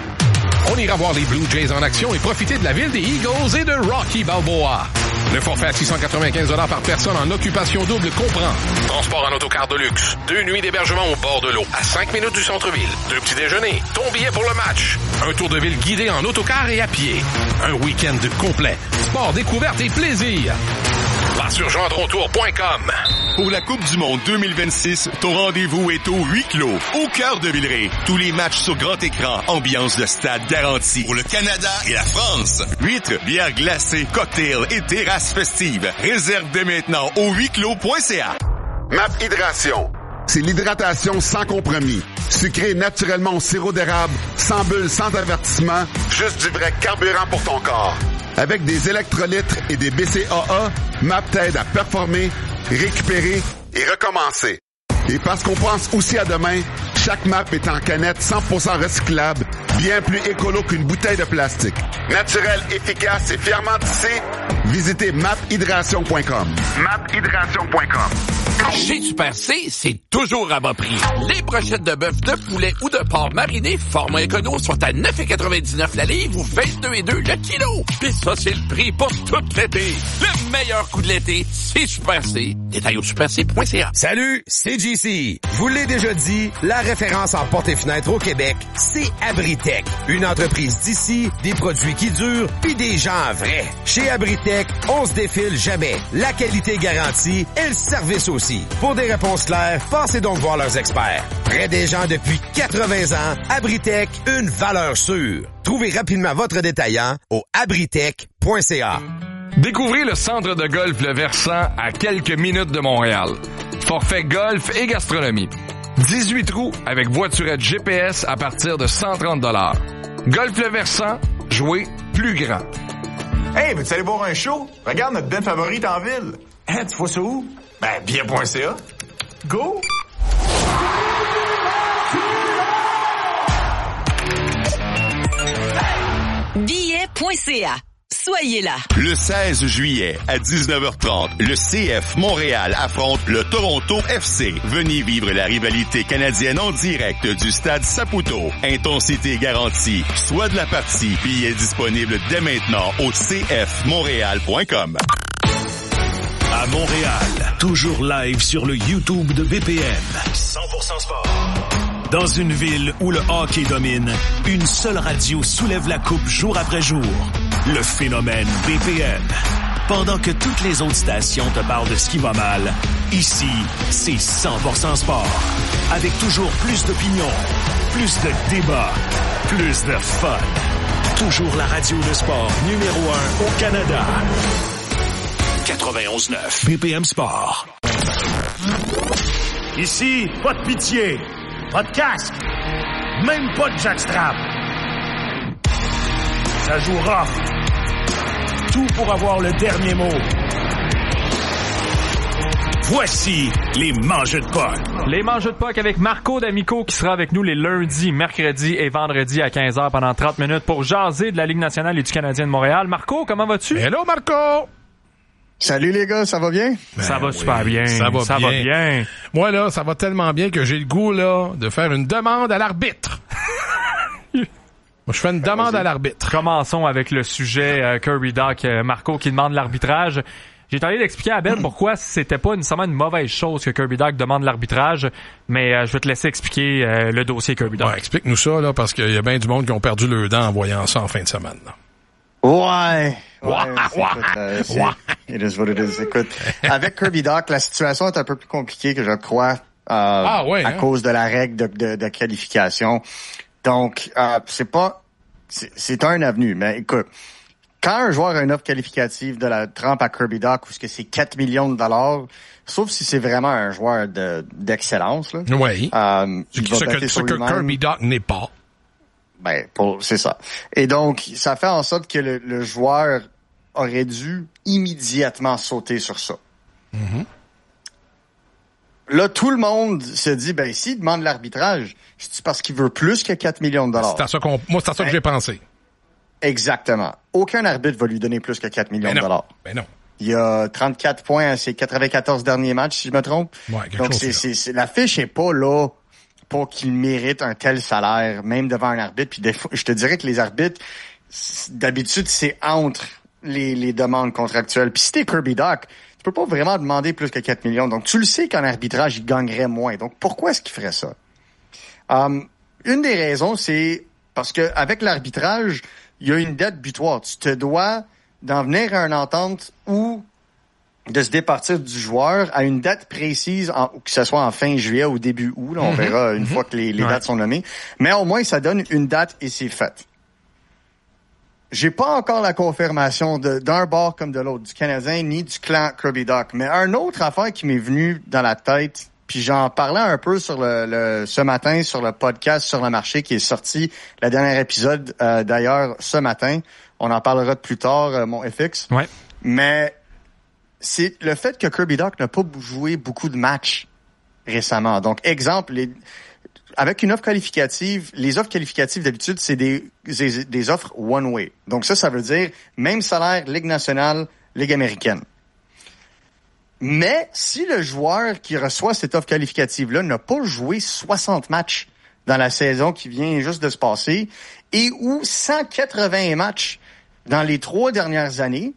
D: On ira voir les Blue Jays en action et profiter de la ville des Eagles et de Rocky Balboa. Le forfait à six cent quatre-vingt-quinze dollars par personne en occupation double comprend transport en autocar de luxe, deux nuits d'hébergement au bord de l'eau, à cinq minutes du centre-ville, deux petits déjeuners, ton billet pour le match, un tour de ville guidé en autocar et à pied, un week-end complet, sport, découverte et plaisir. Va sur gendron tour point com.
L: Pour la Coupe du Monde deux mille vingt-six, ton rendez-vous est au huis clos, au cœur de Villeray. Tous les matchs sur grand écran, ambiance de stade garantie. Pour le Canada et la France. Huîtres, bières glacées, cocktails et terrasses festives. Réserve dès maintenant au huis clos point c a.
T: Map Hydration. C'est l'hydratation sans compromis. Sucré naturellement au sirop d'érable, sans bulles, sans avertissement, juste du vrai carburant pour ton corps. Avec des électrolytes et des B C A A, M A P t'aide à performer, récupérer et recommencer. Et parce qu'on pense aussi à demain, chaque M A P est en canette cent pour cent recyclable, bien plus écolo qu'une bouteille de plastique. Naturel, efficace et fièrement tissé, visitez map hydration point com. map hydration point com.
H: Chez Super C, c'est toujours à bas prix. Les brochettes de bœuf, de poulet ou de porc mariné format écono sont à neuf virgule quatre-vingt-dix-neuf la livre ou vingt-deux virgule deux le kilo. Pis ça, c'est le prix pour tout l'été. Le meilleur coup de l'été, c'est Super C. Détail au super c point c a.
U: Salut, c'est J C. Je vous l'ai déjà dit, la référence en portes et fenêtres au Québec, c'est Abritech. Une entreprise d'ici, des produits qui durent, puis des gens vrais. Chez Abritech, on se défile jamais. La qualité garantie et le service aussi. Pour des réponses claires, passez donc voir leurs experts. Près des gens depuis quatre-vingts ans, Abritech, une valeur sûre. Trouvez rapidement votre détaillant au abritech point c a.
F: Découvrez le centre de golf Le Versant à quelques minutes de Montréal. Forfait golf et gastronomie. dix-huit trous avec voiturette G P S à partir de cent trente dollars. Golf Le Versant, jouez plus grand.
M: Hey, veux-tu aller voir un show? Regarde notre band favorite en ville. Hein, tu vois ça où? Ben, bien point c a. Go!
K: billet point c a. Soyez là.
L: Le seize juillet à dix-neuf heures trente, le C F Montréal affronte le Toronto F C. Venez vivre la rivalité canadienne en direct du stade Saputo. Intensité garantie. Soit de la partie. Billets disponibles dès maintenant au c f montréal point com.
N: À Montréal, toujours live sur le YouTube de B P M. cent pour cent sport. Dans une ville où le hockey domine, une seule radio soulève la coupe jour après jour. Le phénomène B P M. Pendant que toutes les autres stations te parlent de ce qui va mal, ici, c'est cent pour cent sport. Avec toujours plus d'opinions, plus de débats, plus de fun. Toujours la radio de sport numéro un au Canada. quatre-vingt-onze neuf B P M Sport.
C: Ici, pas de pitié, pas de casque, Même pas de jackstrap. Ça joue rough. Tout pour avoir le dernier mot. Voici les Mangeux de Puck.
A: Les Mangeux de Puck avec Marco D'Amico qui sera avec nous les lundis, mercredis et vendredis à quinze heures pendant trente minutes pour jaser de la Ligue nationale et du Canadien de Montréal. Marco, comment vas-tu?
F: Hello Marco!
B: Salut les gars, ça va bien?
F: Ben
A: ça va
F: oui,
A: super bien.
F: Ça va
A: ça
F: bien.
A: va bien.
F: Moi là, ça va tellement bien que j'ai le goût là de faire une demande à l'arbitre. Moi, je fais une demande à l'arbitre.
A: Commençons avec le sujet euh, Kirby Dach, euh, Marco qui demande l'arbitrage. J'ai tenté d'expliquer à Ben pourquoi c'était pas nécessairement une mauvaise chose que Kirby Dach demande l'arbitrage, mais euh, je vais te laisser expliquer euh, le dossier Kirby Dach.
F: Ouais, explique-nous ça là, parce qu'il y a bien du monde qui ont perdu le dent en voyant ça en fin de semaine. Là.
B: Ouais. Ouais,
F: ouais,
B: écoute, euh, c'est, ouais. It is what it is. Écoute, avec Kirby Dach, la situation est un peu plus compliquée que je crois, euh,
F: ah, ouais,
B: à
F: hein?
B: cause de la règle de, de, de qualification. Donc, euh, c'est pas, c'est, c'est un avenue, mais écoute, quand un joueur a une offre qualificative de la trempe à Kirby Dach, où c'est, c'est quatre millions de dollars, sauf si c'est vraiment un joueur de, d'excellence, là.
F: Oui.
B: Euh,
F: ce que, ce que, ce que Kirby Dach n'est pas.
B: Ben, pour, c'est ça. Et donc, ça fait en sorte que le, le joueur aurait dû immédiatement sauter sur ça.
F: Mm-hmm.
B: Là, tout le monde se dit, ben, s'il demande l'arbitrage, c'est parce qu'il veut plus que quatre millions de dollars.
F: C'est à ça qu'on, moi, c'est à ça ben, que j'ai pensé.
B: Exactement. Aucun arbitre va lui donner plus que quatre millions
F: ben
B: de dollars.
F: Ben non.
B: Il y a trente-quatre points à ses quatre-vingt-quatorze derniers matchs, si je me trompe.
F: Ouais,
B: donc, c'est, c'est, c'est, la fiche est pas là pour qu'il mérite un tel salaire, même devant un arbitre. Puis des fois, je te dirais que les arbitres, d'habitude, c'est entre les, les demandes contractuelles. Puis si t'es Kirby Dach, tu peux pas vraiment demander plus que quatre millions. Donc, tu le sais qu'en arbitrage, il gagnerait moins. Donc, pourquoi est-ce qu'il ferait ça? Um, une des raisons, c'est parce que avec l'arbitrage, il y a une dette butoir. Tu te dois d'en venir à une entente ou de se départir du joueur à une date précise, en, que ce soit en fin juillet ou début août. Là, on mm-hmm. verra une mm-hmm. fois que les, les ouais. dates sont nommées. Mais au moins, ça donne une date et c'est fait. J'ai pas encore la confirmation de, d'un bord comme de l'autre, du Canadien ni du clan Kirby Dach. Mais un autre affaire qui m'est venu dans la tête, puis j'en parlais un peu sur le, le ce matin sur le podcast Sur le marché qui est sorti, le dernier épisode euh, d'ailleurs ce matin. On en parlera plus tard, euh, mon F X.
A: Ouais.
B: Mais c'est le fait que Kirby Dach n'a pas joué beaucoup de matchs récemment. Donc, exemple, les, avec une offre qualificative, les offres qualificatives d'habitude, c'est des, des, des offres one-way. Donc ça, ça veut dire même salaire, Ligue nationale, Ligue américaine. Mais si le joueur qui reçoit cette offre qualificative-là n'a pas joué soixante matchs dans la saison qui vient juste de se passer et ou cent quatre-vingts matchs dans les trois dernières années,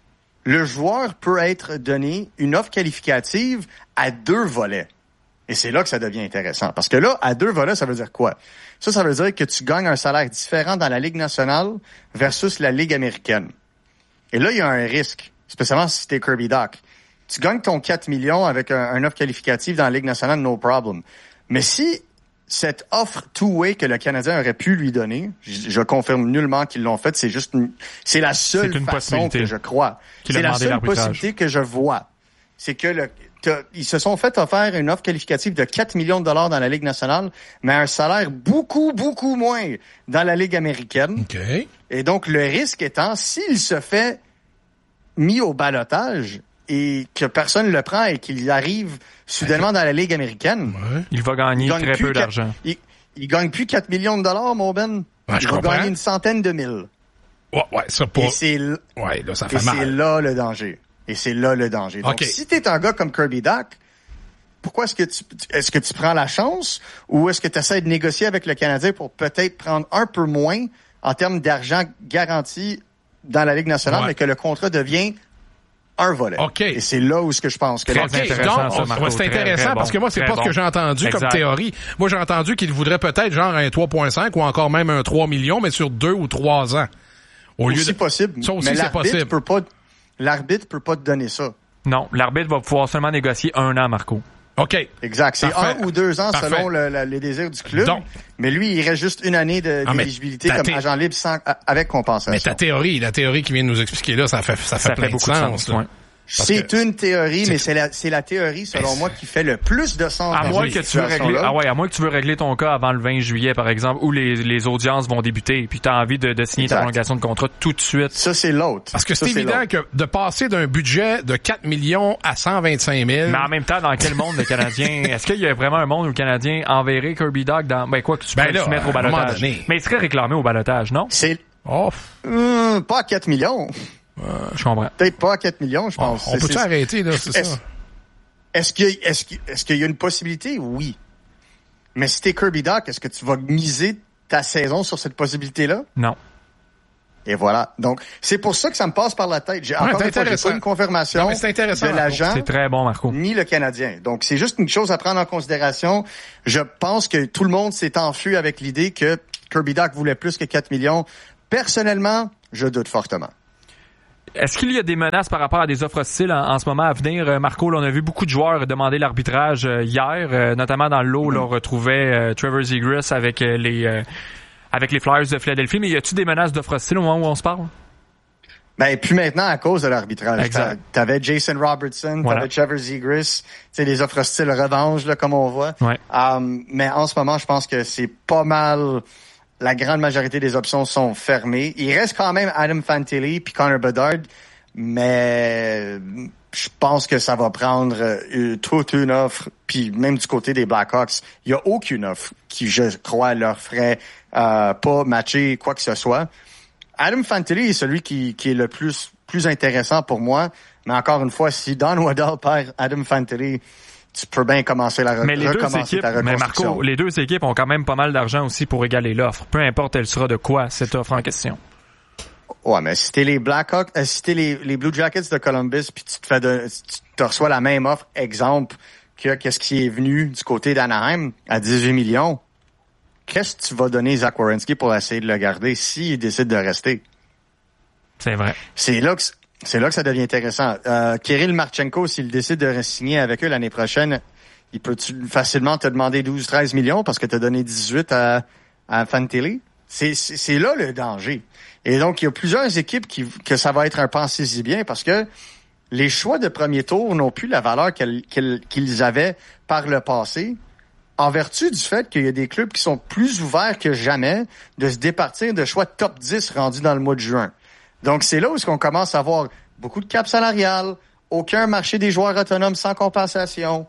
B: le joueur peut être donné une offre qualificative à deux volets. Et c'est là que ça devient intéressant. Parce que là, à deux volets, ça veut dire quoi? Ça, ça veut dire que tu gagnes un salaire différent dans la Ligue nationale versus la Ligue américaine. Et là, il y a un risque, spécialement si t'es Kirby Dach. Tu gagnes ton quatre millions avec un, un offre qualificative dans la Ligue nationale, no problem. Mais si cette offre two-way que le Canadien aurait pu lui donner, je, je confirme nullement qu'ils l'ont fait, c'est juste une, c'est la seule c'est façon que je crois. C'est la seule possibilité que je vois. C'est que le, ils se sont fait offrir une offre qualificative de quatre millions de dollars dans la Ligue nationale, mais un salaire beaucoup, beaucoup moins dans la Ligue américaine.
F: Okay.
B: Et donc, le risque étant, s'il se fait mis au ballottage et que personne ne le prend et qu'il arrive soudainement dans la Ligue américaine,
A: ouais. il va gagner il très peu d'argent.
B: quatre, il, il gagne plus quatre millions de dollars, mon Ben.
F: Ouais,
B: il va
F: comprends.
B: gagner une centaine de mille.
F: Ouais, ouais, ça pour...
B: Et c'est,
F: ouais, là, ça fait
B: et
F: mal.
B: c'est là le danger. Et c'est là le danger. Donc, okay. si t'es un gars comme Kirby Dach, pourquoi est-ce que tu, est-ce que tu prends la chance ou est-ce que tu essaies de négocier avec le Canadien pour peut-être prendre un peu moins en termes d'argent garanti dans la Ligue nationale, ouais. mais que le contrat devient un volet.
F: Okay.
B: Et c'est là où ce que je pense que
F: très
B: là,
F: intéressant. Donc, ça, Marco, c'est intéressant très, très parce que moi, c'est pas bon. ce que j'ai entendu exact. comme théorie. Moi, j'ai entendu qu'il voudrait peut-être genre un trois virgule cinq ou encore même un trois millions, mais sur deux ou trois ans. Au
B: aussi
F: lieu de...
B: possible.
F: Ça aussi,
B: mais
F: c'est possible.
B: Peut pas, l'arbitre peut pas te donner ça.
A: Non, l'arbitre va pouvoir seulement négocier un an, Marco.
F: OK.
B: Exact. C'est
F: Parfait.
B: un ou deux ans
F: Parfait.
B: selon le, le, les désirs du club.
F: Donc,
B: mais lui, il reste juste une année de, ah, d'éligibilité comme thé... agent libre sans, avec compensation.
F: Mais ta théorie, la théorie qui vient de nous expliquer là, ça fait, ça fait ça plein fait beaucoup de sens. De sens ouais.
B: C'est
E: que,
B: une théorie,
E: c'est
B: mais c'est la, c'est la théorie, selon moi, qui fait le plus de sens.
A: À moins que tu veux régler, ah ouais, à moins que tu veux régler ton cas avant le vingt juillet, par exemple, où les, les audiences vont débuter, puis tu as envie de, de signer exact. ta prolongation de contrat tout de suite.
B: Ça, c'est l'autre.
E: Parce que
B: ça,
E: c'est,
B: c'est
E: évident
B: l'autre.
E: que de passer d'un budget de quatre millions à cent vingt-cinq mille.
A: Mais en même temps, dans quel monde le Canadien, est-ce qu'il y a vraiment un monde où le Canadien enverrait Kirby Dach dans, ben quoi que tu
E: ben
A: peux se mettre au balotage? Mais il serait réclamé au balotage, non?
B: C'est,
E: oh.
B: Hum, pas à quatre millions.
A: Euh, je comprends.
B: Peut-être pas à quatre millions, je pense.
E: On, on peut-tu arrêter, là, c'est
B: est-ce,
E: ça?
B: Est-ce qu'il, est-ce, qu'il, est-ce qu'il y a une possibilité? Oui. Mais si t'es Kirby Dach, est-ce que tu vas miser ta saison sur cette possibilité-là?
A: Non.
B: Et voilà. Donc, c'est pour ça que ça me passe par la tête. J'ai,
E: ouais,
B: encore une fois, j'ai pas une confirmation
E: non, c'est intéressant,
B: de l'agent.
A: C'est très bon, Marco.
B: Ni le Canadien. Donc, c'est juste une chose à prendre en considération. Je pense que tout le monde s'est enfui avec l'idée que Kirby Dach voulait plus que quatre millions. Personnellement, je doute fortement.
A: Est-ce qu'il y a des menaces par rapport à des offres hostiles en, en ce moment à venir? Marco, là, on a vu beaucoup de joueurs demander l'arbitrage euh, hier, euh, notamment dans le lot, mm-hmm. là, on retrouvait euh, Trevor Zegras avec euh, les euh, avec les Flyers de Philadelphie. Mais y a-t-il des menaces d'offres hostiles au moment où on se parle?
B: Ben, puis maintenant, à cause de l'arbitrage. Exact. T'avais Jason Robertson,
A: voilà.
B: t'avais Trevor Zegras, tu sais, les offres hostiles revanche, là, comme on voit.
A: Ouais.
B: Um, mais en ce moment, je pense que c'est pas mal. La grande majorité des options sont fermées. Il reste quand même Adam Fantilli puis Connor Bedard, mais je pense que ça va prendre euh, toute une offre. Puis même du côté des Blackhawks, il y a aucune offre qui, je crois, leur ferait euh, pas matcher quoi que ce soit. Adam Fantilli est celui qui, qui est le plus plus intéressant pour moi. Mais encore une fois, si Don Waddell perd Adam Fantilli, tu peux bien commencer la re-
A: mais les
B: recommencer
A: deux équipes,
B: ta reconstruction.
A: Mais Marco, les deux équipes ont quand même pas mal d'argent aussi pour égaler l'offre. Peu importe elle sera de quoi, cette offre en question.
B: Ouais, mais si t'es les Blackhawks, euh, si t'es les, les Blue Jackets de Columbus, puis tu te fais de, tu te reçois la même offre, exemple, que qu'est-ce qui est venu du côté d'Anaheim à dix-huit millions, qu'est-ce que tu vas donner Zach Werenski pour essayer de le garder s'il décide de rester?
A: C'est vrai.
B: C'est là que C'est là que ça devient intéressant. Euh, Kirill Marchenko, s'il décide de signer avec eux l'année prochaine, il peut facilement te demander douze treize millions parce que tu as donné dix-huit à, à Fantilli. C'est, c'est, c'est là le danger. Et donc, il y a plusieurs équipes qui, que ça va être un pensez-y bien parce que les choix de premier tour n'ont plus la valeur qu'elles, qu'elles, qu'ils avaient par le passé en vertu du fait qu'il y a des clubs qui sont plus ouverts que jamais de se départir de choix top dix rendus dans le mois de juin. Donc, c'est là où on commence à avoir beaucoup de cap salarial, aucun marché des joueurs autonomes sans compensation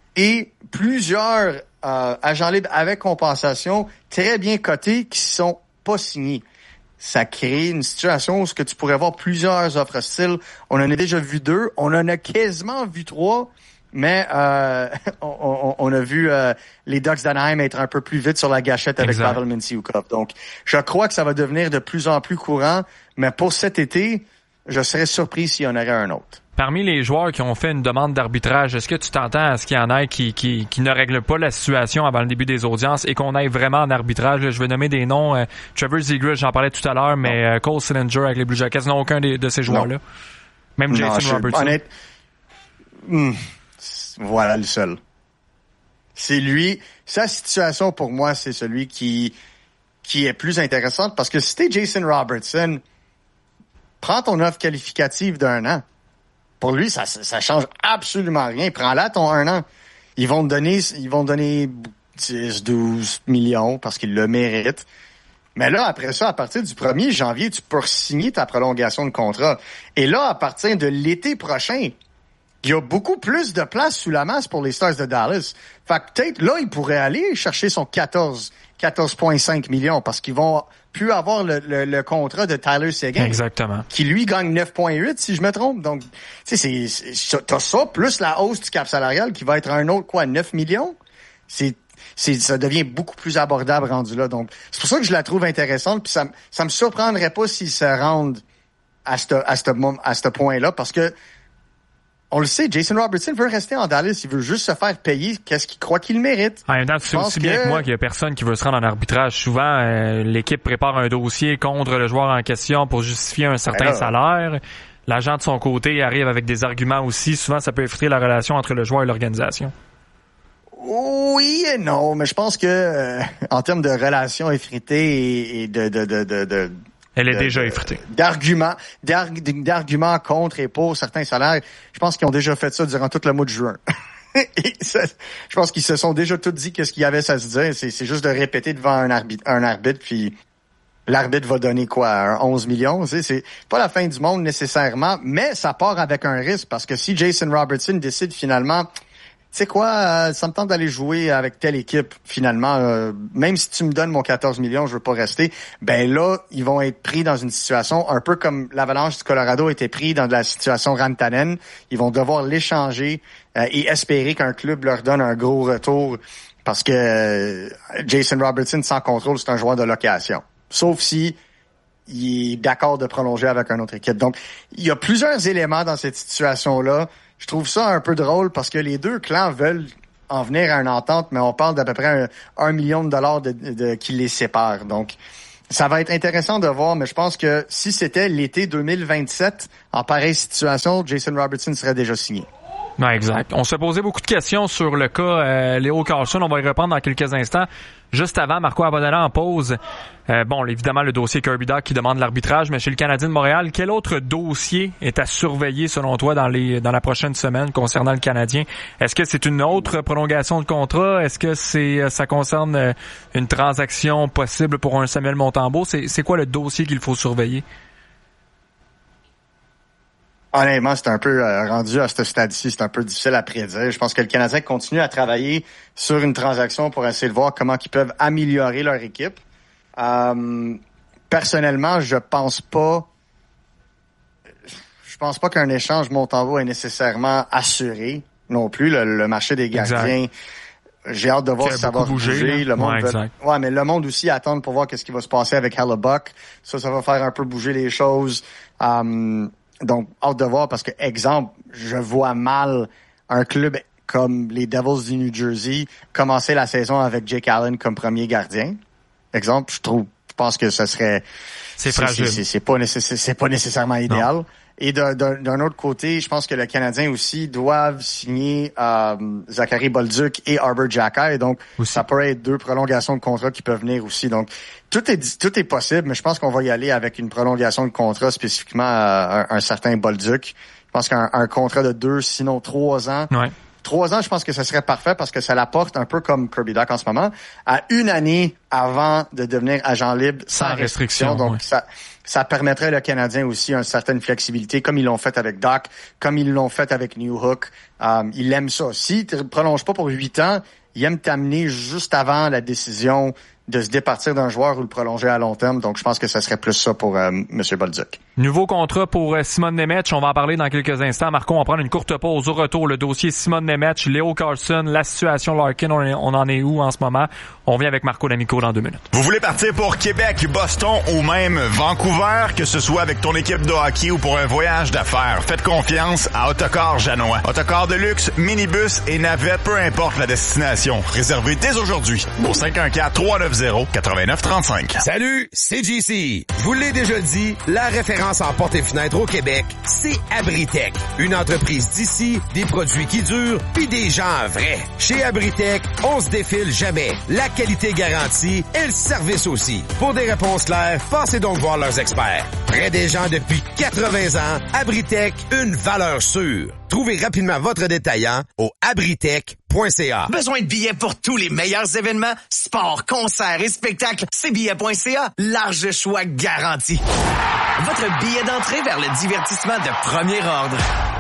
B: et plusieurs euh, agents libres avec compensation très bien cotés qui sont pas signés. Ça crée une situation où ce que tu pourrais avoir plusieurs offres hostiles. On en a déjà vu deux. On en a quasiment vu trois. Mais euh, on, on, on a vu euh, les Ducks d'Anaheim être un peu plus vite sur la gâchette avec
A: exact.
B: Pavel Mintyukov. Donc, je crois que ça va devenir de plus en plus courant. Mais pour cet été, je serais surpris s'il y en aurait un autre.
A: Parmi les joueurs qui ont fait une demande d'arbitrage, est-ce que tu t'entends à ce qu'il y en ait qui, qui, qui ne règlent pas la situation avant le début des audiences et qu'on aille vraiment en arbitrage? Je vais nommer des noms. Euh, Trevor Zegras, j'en parlais tout à l'heure, mais euh, Cole Sillinger avec les Blue Jackets, non aucun de, de ces joueurs-là. Non. Même Jason non, je, Robertson. Honnête,
B: hmm, voilà le seul. C'est lui. Sa situation, pour moi, c'est celui qui, qui est plus intéressante parce que si t'es Jason Robertson, prends ton offre qualificative d'un an. Pour lui, ça, ça change absolument rien. Prends-la ton un an. Ils vont te donner, ils vont te donner dix, douze millions parce qu'ils le méritent. Mais là, après ça, à partir du premier janvier, tu peux signer ta prolongation de contrat. Et là, à partir de l'été prochain, il y a beaucoup plus de place sous la masse pour les Stars de Dallas. Fait que peut-être, là, il pourrait aller chercher son quatorze, quatorze virgule cinq millions parce qu'ils vont plus avoir le, le, le contrat de Tyler Seguin.
A: Exactement.
B: Qui, lui, gagne neuf virgule huit, si je me trompe. Donc, tu sais, c'est, c'est, t'as ça, plus la hausse du cap salarial qui va être un autre, quoi, neuf millions? C'est, c'est, ça devient beaucoup plus abordable rendu là. Donc, c'est pour ça que je la trouve intéressante. Puis ça, ça me surprendrait pas s'ils se rendent à ce, à ce, à ce point-là parce que on le sait, Jason Robertson veut rester en Dallas. Il veut juste se faire payer qu'est-ce qu'il croit qu'il mérite.
A: En même temps, tu sais aussi que... bien que moi qu'il y a personne qui veut se rendre en arbitrage. Souvent, euh, l'équipe prépare un dossier contre le joueur en question pour justifier un certain ben salaire. L'agent de son côté arrive avec des arguments aussi. Souvent, ça peut effriter la relation entre le joueur et l'organisation.
B: Oui et non, mais je pense que euh, en termes de relations effritées et, et de, de, de, de, de
A: Elle est
B: de,
A: déjà effritée.
B: D'arguments, d'arg- d'arguments contre et pour certains salaires. Je pense qu'ils ont déjà fait ça durant tout le mois de juin. Et ça, je pense qu'ils se sont déjà tous dit qu'est-ce qu'il y avait à se dire. C'est, c'est juste de répéter devant un arbitre, un arbitre, puis l'arbitre va donner quoi, un onze millions. C'est, c'est pas la fin du monde nécessairement, mais ça part avec un risque parce que si Jason Robertson décide finalement, tu sais quoi, euh, ça me tente d'aller jouer avec telle équipe finalement, euh, même si tu me donnes mon quatorze millions, je veux pas rester. Ben là, ils vont être pris dans une situation un peu comme l'Avalanche du Colorado était pris dans la situation Rantanen. Ils vont devoir l'échanger euh, et espérer qu'un club leur donne un gros retour parce que euh, Jason Robertson sans contrôle, c'est un joueur de location. Sauf si il est d'accord de prolonger avec une autre équipe. Donc, il y a plusieurs éléments dans cette situation-là. Je trouve ça un peu drôle parce que les deux clans veulent en venir à une entente, mais on parle d'à peu près un, un million de dollars de, de, de, qui les sépare. Donc, ça va être intéressant de voir, mais je pense que si c'était l'été deux mille vingt-sept, en pareille situation, Jason Robertson serait déjà signé.
A: Ouais, exact. On s'est posé beaucoup de questions sur le cas euh, Leo Carlsson. On va y répondre dans quelques instants. Juste avant, Marco Abonella en pause. Euh, bon, évidemment, le dossier Kirby Dach qui demande l'arbitrage, mais chez le Canadien de Montréal, quel autre dossier est à surveiller, selon toi, dans les dans la prochaine semaine concernant le Canadien? Est-ce que c'est une autre prolongation de contrat? Est-ce que c'est ça concerne une transaction possible pour un Samuel Montembeault? C'est, c'est quoi le dossier qu'il faut surveiller?
B: Honnêtement, c'est un peu euh, rendu à ce stade-ci, c'est un peu difficile à prédire. Je pense que le Canadien continue à travailler sur une transaction pour essayer de voir comment ils peuvent améliorer leur équipe. Euh, personnellement, je pense pas, je pense pas qu'un échange Montembeault est nécessairement assuré non plus. Le, le marché des gardiens, exact. J'ai hâte de voir si ça va bouger. bouger. Le monde ouais, veut... ouais, mais le monde aussi attend pour voir qu'est-ce qui va se passer avec Hellebuyck. Ça, ça va faire un peu bouger les choses. Euh, Donc, hâte de voir parce que, exemple, je vois mal un club comme les Devils du New Jersey commencer la saison avec Jake Allen comme premier gardien. Exemple, je trouve, je pense que ce serait...
A: C'est fragile.
B: C'est, c'est, c'est, pas, nécessaire, c'est pas nécessairement idéal. Non. Et d'un, d'un, d'un autre côté, je pense que le Canadien aussi doivent signer euh, Zachary Bolduc et Arbor Xhekaj. Donc, aussi. Ça pourrait être deux prolongations de contrat qui peuvent venir aussi. Donc, tout est tout est possible, mais je pense qu'on va y aller avec une prolongation de contrat spécifiquement à un, un certain Bolduc. Je pense qu'un un contrat de deux, sinon trois ans.
A: Ouais.
B: Trois ans, je pense que ce serait parfait parce que ça l'apporte un peu comme Kirby Dach en ce moment, à une année avant de devenir agent libre sans, sans restriction. restriction. Donc, ouais. ça... Ça permettrait le Canadien aussi une certaine flexibilité, comme ils l'ont fait avec Dach, comme ils l'ont fait avec Newhook. Um, ils aiment ça. S'ils ne prolongent pas pour huit ans, ils aiment t'amener juste avant la décision de se départir d'un joueur ou le prolonger à long terme. Donc, je pense que ça serait plus ça pour euh, M. Bolduc.
A: Nouveau contrat pour euh, Simon Nemec. On va en parler dans quelques instants. Marco, on va prendre une courte pause. Au retour, le dossier Simon Nemec, Leo Carlsson, la situation Larkin, on, est, on en est où en ce moment? On vient avec Marco D'Amico dans deux minutes.
M: Vous voulez partir pour Québec, Boston ou même Vancouver, que ce soit avec ton équipe de hockey ou pour un voyage d'affaires? Faites confiance à Autocar Janois. Autocar de luxe, minibus et navette, peu importe la destination. Réservez dès aujourd'hui au cinq un quatre, trois neuf zéro, neuf neuf trois cinq.
U: Salut, c'est J C. Je vous l'ai déjà dit, la référence en portes et fenêtres au Québec, c'est Abritech. Une entreprise d'ici, des produits qui durent, puis des gens vrais. Chez Abritech, on se défile jamais. La qualité garantie et le service aussi. Pour des réponses claires, passez donc voir leurs experts. Près des gens depuis quatre-vingts ans, Abritech, une valeur sûre. Trouvez rapidement votre détaillant au abritech point c a.
G: Besoin de billets pour tous les meilleurs événements, sports, concerts et spectacles? C'est billets point c a. Large choix garanti. Votre billet d'entrée vers le divertissement de premier ordre.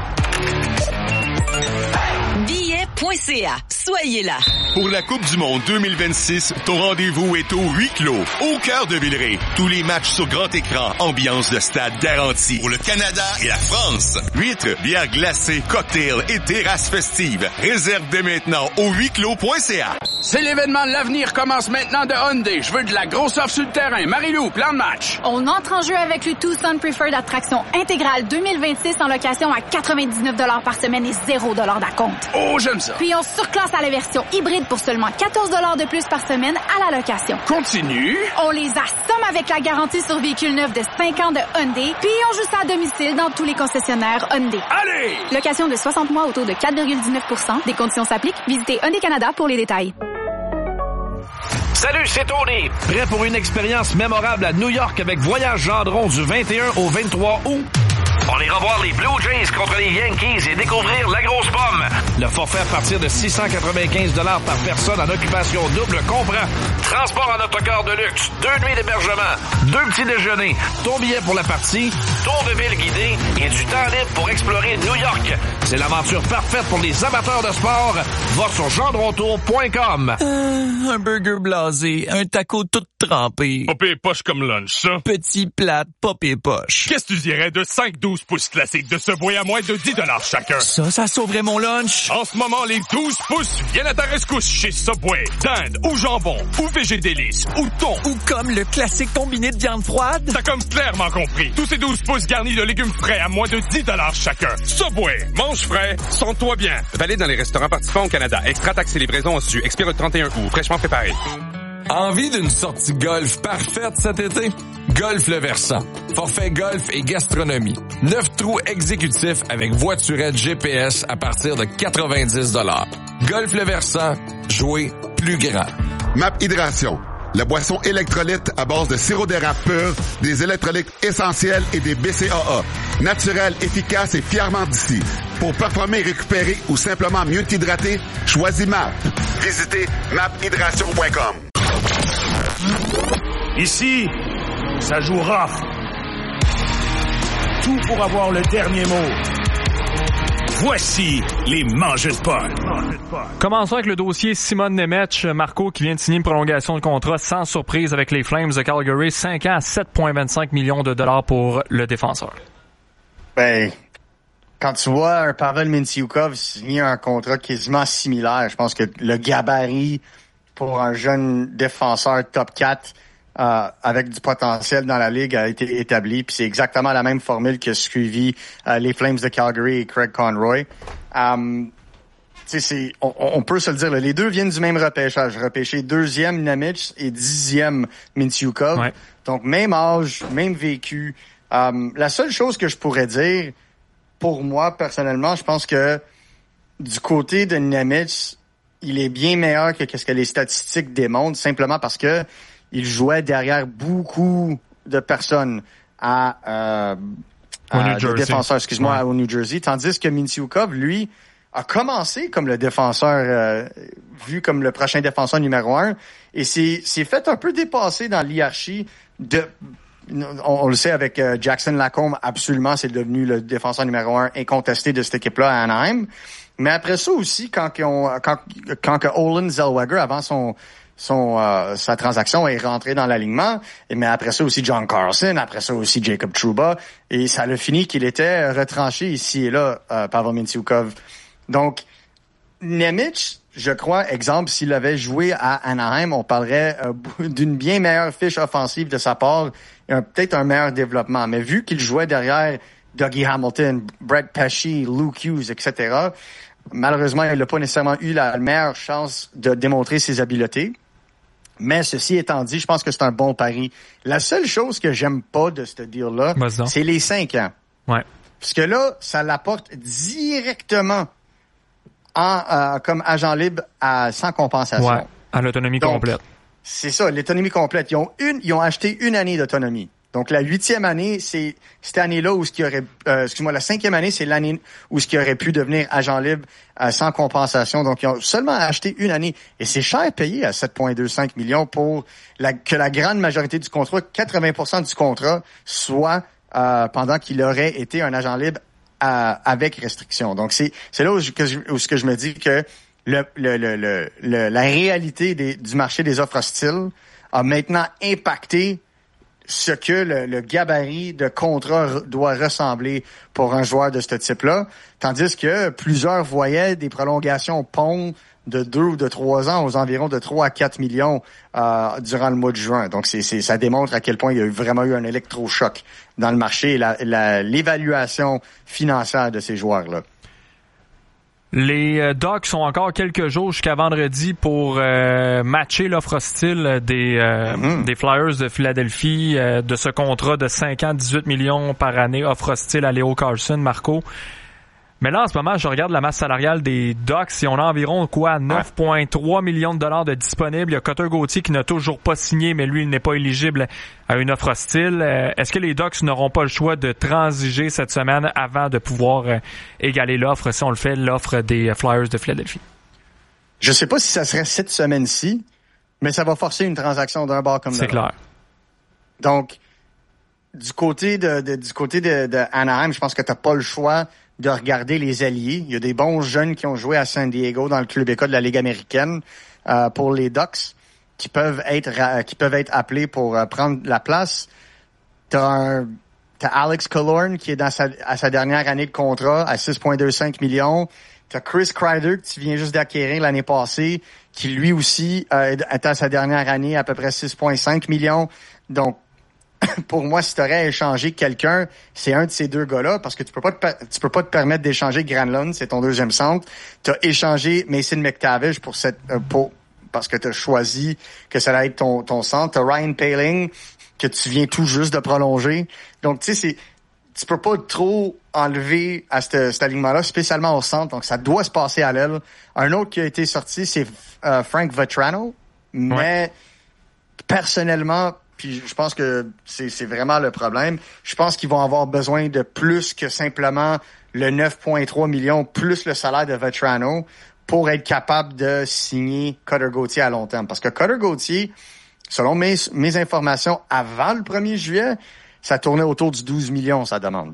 J: billets point c a. Soyez là.
L: Pour la Coupe du Monde deux mille vingt-six, ton rendez-vous est au huis clos, au cœur de Villeray. Tous les matchs sur grand écran, ambiance de stade garantie. Pour le Canada et la France. Huîtres, bières glacées, cocktails et terrasses festives. Réserve dès maintenant au huis clos point c a.
V: C'est l'événement de l'avenir commence maintenant de Hyundai. Je veux de la grosse offre sur le terrain. Marie-Lou, plan de match.
I: On entre en jeu avec le Tucson Preferred Attraction intégrale deux mille vingt-six en location à quatre-vingt-dix-neuf dollars par semaine et zéro dollars d'acompte.
V: Oh, j'aime ça.
I: Puis on surclasse à la version hybride pour seulement quatorze dollars de plus par semaine à la location.
V: Continue.
I: On les assomme avec la garantie sur véhicule neuf de cinq ans de Hyundai, puis on joue ça à domicile dans tous les concessionnaires Hyundai.
V: Allez!
I: Location de soixante mois au taux de quatre virgule dix-neuf pour cent. Des conditions s'appliquent. Visitez Hyundai Canada pour les détails.
O: Salut, c'est Tony. Prêt pour une expérience mémorable à New York avec Voyage Gendron du vingt et un au vingt-trois août? On ira voir les Blue Jays contre les Yankees et découvrir la grosse pomme. Le forfait à partir de six cent quatre-vingt-quinze dollars par personne en occupation double comprend transport en autocar de luxe, deux nuits d'hébergement, deux petits déjeuners, ton billet pour la partie, tour de ville guidé et du temps libre pour explorer New York. C'est l'aventure parfaite pour les amateurs de sport. Va sur gendrontour point com.
P: Euh, un burger blasé, un taco tout trempé.
W: Pas pire poche comme lunch, ça.
P: Petit plate, pas pire poche.
W: Qu'est-ce que tu dirais de cinq douze pouces classiques de Subway à moins de dix dollars chacun?
P: Ça, ça sauverait mon lunch.
W: En ce moment, les douze pouces viennent à ta rescousse chez Subway. Dinde ou jambon ou végédélice ou thon.
P: Ou comme le classique combiné de viande froide.
W: T'as comme clairement compris. Tous ces douze pouces garnis de légumes frais à moins de dix dollars chacun. Subway, mange frais, sens-toi bien.
X: Valide dans les restaurants participants au Canada. Extra taxes et livraison en su. Expire le trente et un août. Fraîchement préparé.
F: Envie d'une sortie golf parfaite cet été? Golf Le Versant. Forfait golf et gastronomie. Neuf trous exécutifs avec voiturette G P S à partir de quatre-vingt-dix dollars. Golf Le Versant. Jouer plus grand.
T: Map Hydration. La boisson électrolyte à base de sirop d'érable pur, des électrolytes essentiels et des B C A A. Naturel, efficace et fièrement d'ici. Pour performer, récupérer ou simplement mieux t'hydrater, choisis M A P. Visitez map hydration point com.
C: Ici, ça joue rough. Tout pour avoir le dernier mot. Voici les mangeurs de Paul.
A: Commençons avec le dossier Simon Nemec, Marco, qui vient de signer une prolongation de contrat sans surprise avec les Flames de Calgary. cinq ans à sept virgule vingt-cinq millions de dollars pour le défenseur.
B: Ben, quand tu vois un Pavel Mintyukov signer un contrat quasiment similaire, je pense que le gabarit pour un jeune défenseur top quatre euh, avec du potentiel dans la ligue a été établi. Puis c'est exactement la même formule que suivi euh, les Flames de Calgary et Craig Conroy. Um, c'est, on, on peut se le dire, là, les deux viennent du même repêchage. Repêché deuxième Nemec et dixième Mintyukov. Ouais. Donc même âge, même vécu. Um, la seule chose que je pourrais dire, pour moi personnellement, je pense que du côté de Nemec, il est bien meilleur que ce que les statistiques démontrent, simplement parce que il jouait derrière beaucoup de personnes à, euh, à de défenseurs, excuse-moi, ouais. au New Jersey, tandis que Mintyukov, lui, a commencé comme le défenseur, euh, vu comme le prochain défenseur numéro un, et s'est, s'est fait un peu dépasser dans l'hierarchie de... On, on le sait avec euh, Jackson Lacombe, absolument, c'est devenu le défenseur numéro un incontesté de cette équipe-là à Anaheim. Mais après ça aussi, quand on, quand, quand que Olen Zellweger, avant son, son, euh, sa transaction, est rentré dans l'alignement, et mais après ça aussi John Carlson, après ça aussi Jacob Trouba, et ça l'a fini qu'il était retranché ici et là, euh, Pavel Mintyukov. Donc, Nemec, je crois, exemple, s'il avait joué à Anaheim, on parlerait euh, d'une bien meilleure fiche offensive de sa part, et un, peut-être un meilleur développement. Mais vu qu'il jouait derrière Dougie Hamilton, Brett Pesce, Luke Hughes, et cetera, malheureusement, il n'a pas nécessairement eu la meilleure chance de démontrer ses habiletés. Mais ceci étant dit, je pense que c'est un bon pari. La seule chose que j'aime pas de ce deal-là, c'est les cinq ans.
A: Ouais.
B: Parce que là, ça l'apporte directement en euh, comme agent libre à sans compensation. Ouais,
A: à l'autonomie Donc, complète.
B: C'est ça, l'autonomie complète. Ils ont une, ils ont acheté une année d'autonomie. Donc la huitième année, c'est cette année-là où ce qui aurait, euh, excuse-moi, la cinquième année, c'est l'année où ce qui aurait pu devenir agent libre euh, sans compensation. Donc ils ont seulement acheté une année et c'est cher payé à sept virgule vingt-cinq millions pour la, que la grande majorité du contrat, quatre-vingts pour cent du contrat, soit euh, pendant qu'il aurait été un agent libre à, avec restriction. Donc c'est c'est là où, je, que je, où ce que je me dis que le, le, le, le, le la réalité des, du marché des offres hostiles a maintenant impacté ce que le, le gabarit de contrat re, doit ressembler pour un joueur de ce type-là, tandis que plusieurs voyaient des prolongations pont de deux ou de trois ans aux environs de trois à quatre millions euh, durant le mois de juin. Donc, c'est, c'est, ça démontre à quel point il y a eu vraiment eu un électrochoc dans le marché et la, la, l'évaluation financière de ces joueurs-là.
A: Les euh, Ducks ont encore quelques jours jusqu'à vendredi pour euh, matcher l'offre hostile des euh, mm-hmm. des Flyers de Philadelphie euh, de ce contrat de cinq ans, dix-huit millions par année, offre hostile à Leo Carlson, Marco. Mais là, en ce moment, je regarde la masse salariale des Ducks et on a environ, quoi, neuf virgule trois millions de dollars de disponibles. Il y a Cutter Gauthier qui n'a toujours pas signé, mais lui, il n'est pas éligible à une offre hostile. Euh, est-ce que les Ducks n'auront pas le choix de transiger cette semaine avant de pouvoir euh, égaler l'offre, si on le fait, l'offre des Flyers de Philadelphie?
B: Je sais pas si ça serait cette semaine-ci, mais ça va forcer une transaction d'un bord comme de l'autre.
A: C'est clair.
B: Donc, du côté de, de du côté de, de Anaheim, je pense que t'as pas le choix de regarder les alliés. Il y a des bons jeunes qui ont joué à San Diego dans le club école de la Ligue américaine euh, pour les Ducks qui peuvent être qui peuvent être appelés pour euh, prendre la place. T'as un t'as Alex Killorn qui est dans sa à sa dernière année de contrat à six virgule vingt-cinq millions. T'as Chris Kreider que tu viens juste d'acquérir l'année passée qui lui aussi euh, est à sa dernière année à peu près six virgule cinq millions. Donc pour moi, si tu aurais échangé quelqu'un, c'est un de ces deux gars-là, parce que tu peux pas te, tu peux pas te permettre d'échanger Granlund, c'est ton deuxième centre. Tu as échangé Mason McTavish pour cette euh, pour parce que tu as choisi que ça allait être ton ton centre. Tu as Ryan Poehling que tu viens tout juste de prolonger. Donc tu sais c'est tu peux pas trop enlever à cet, cet alignement-là, spécialement au centre. Donc ça doit se passer à l'aile. Un autre qui a été sorti, c'est euh, Frank Vatrano, mais ouais. personnellement, puis je pense que c'est, c'est vraiment le problème. Je pense qu'ils vont avoir besoin de plus que simplement le neuf virgule trois millions plus le salaire de Vatrano pour être capable de signer Cutter Gauthier à long terme. Parce que Cutter Gauthier, selon mes, mes informations, avant le premier juillet, ça tournait autour du douze millions, sa demande.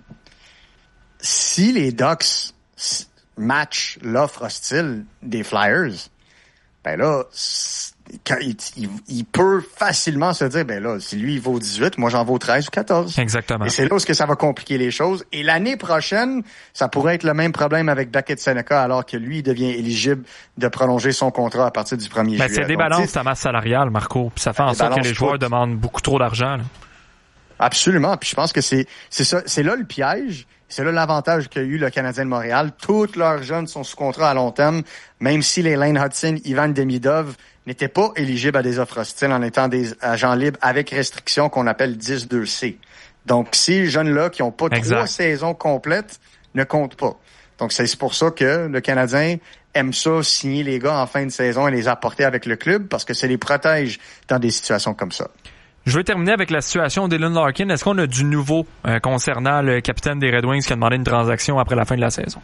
B: Si les Ducks matchent l'offre hostile des Flyers, ben là, il, il, il peut facilement se dire, ben là, si lui, il vaut dix-huit, moi, j'en vaux treize ou quatorze.
A: Exactement.
B: Et c'est là où que ça va compliquer les choses. Et l'année prochaine, ça pourrait être le même problème avec Beckett Seneca, alors que lui, il devient éligible de prolonger son contrat à partir du premier
A: ben,
B: juillet.
A: C'est débalance ta masse salariale, Marco. Puis ça fait en sorte que les joueurs tout. demandent beaucoup trop d'argent. Là.
B: Absolument. Puis je pense que c'est, c'est ça, c'est là le piège. C'est là l'avantage qu'a eu le Canadien de Montréal. Tous leurs jeunes sont sous contrat à long terme, même si les Lane Hudson, Ivan Demidov n'étaient pas éligibles à des offres hostiles en étant des agents libres avec restrictions qu'on appelle dix deux C. Donc, ces jeunes-là qui n'ont pas exact. trois saisons complètes ne comptent pas. Donc, c'est pour ça que le Canadien aime ça, signer les gars en fin de saison et les apporter avec le club parce que ça les protège dans des situations comme ça.
A: Je veux terminer avec la situation d'Dylan Larkin. Est-ce qu'on a du nouveau euh, concernant le capitaine des Red Wings qui a demandé une transaction après la fin de la saison?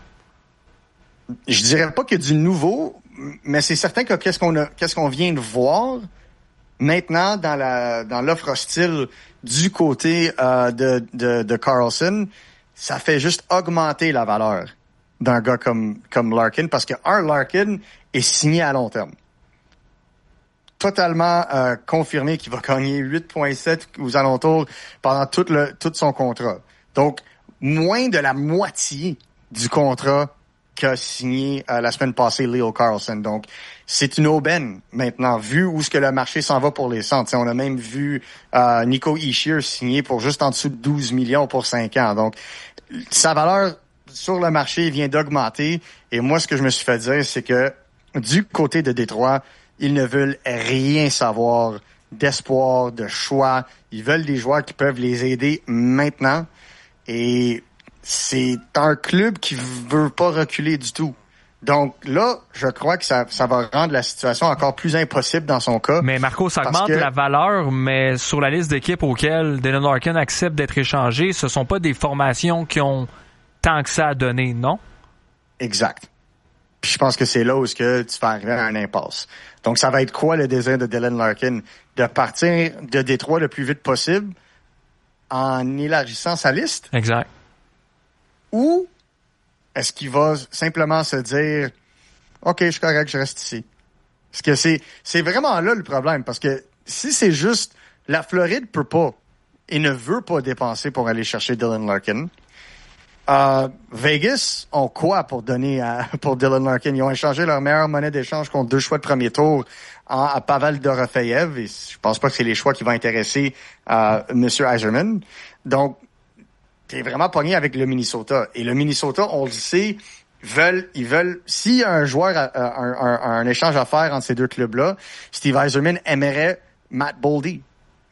B: Je dirais pas qu'il y a du nouveau, mais c'est certain que qu'est-ce qu'on a, qu'est-ce qu'on vient de voir maintenant dans la dans l'offre hostile du côté euh, de, de de Karlsson, ça fait juste augmenter la valeur d'un gars comme comme Larkin parce que un Larkin est signé à long terme. Totalement euh, confirmé qu'il va gagner huit virgule sept aux alentours pendant tout le tout son contrat. Donc, moins de la moitié du contrat qu'a signé euh, la semaine passée Leo Carlsson. Donc, c'est une aubaine maintenant, vu où ce que le marché s'en va pour les centres. T'sais, on a même vu euh, Nico Hischier signer pour juste en dessous de douze millions pour cinq ans. Donc, sa valeur sur le marché vient d'augmenter. Et moi, ce que je me suis fait dire, c'est que du côté de Détroit, ils ne veulent rien savoir d'espoir, de choix. Ils veulent des joueurs qui peuvent les aider maintenant. Et c'est un club qui veut pas reculer du tout. Donc là, je crois que ça, ça va rendre la situation encore plus impossible dans son cas.
A: Mais Marco, ça augmente
B: que...
A: la valeur, mais sur la liste d'équipes auxquelles Dylan Larkin accepte d'être échangé, ce sont pas des formations qui ont tant que ça à donner, non?
B: Exact. Puis je pense que c'est là où est-ce que tu vas arriver à un impasse. Donc, ça va être quoi le désir de Dylan Larkin? De partir de Détroit le plus vite possible en élargissant sa liste?
A: Exact.
B: Ou est-ce qu'il va simplement se dire « OK, je suis correct, je reste ici. » Parce que c'est, c'est vraiment là le problème. Parce que si c'est juste la Floride peut pas et ne veut pas dépenser pour aller chercher Dylan Larkin, Euh, Vegas ont quoi pour donner à, pour Dylan Larkin? Ils ont échangé leur meilleure monnaie d'échange contre deux choix de premier tour en, à Pavel Dorofeyev. Et je pense pas que c'est les choix qui vont intéresser euh, M. Yzerman. Donc, t'es vraiment pogné avec le Minnesota. Et le Minnesota, on le sait, veulent, ils veulent, s'il y a un joueur, un, un, un, un échange à faire entre ces deux clubs-là, Steve Yzerman aimerait Matt Boldy.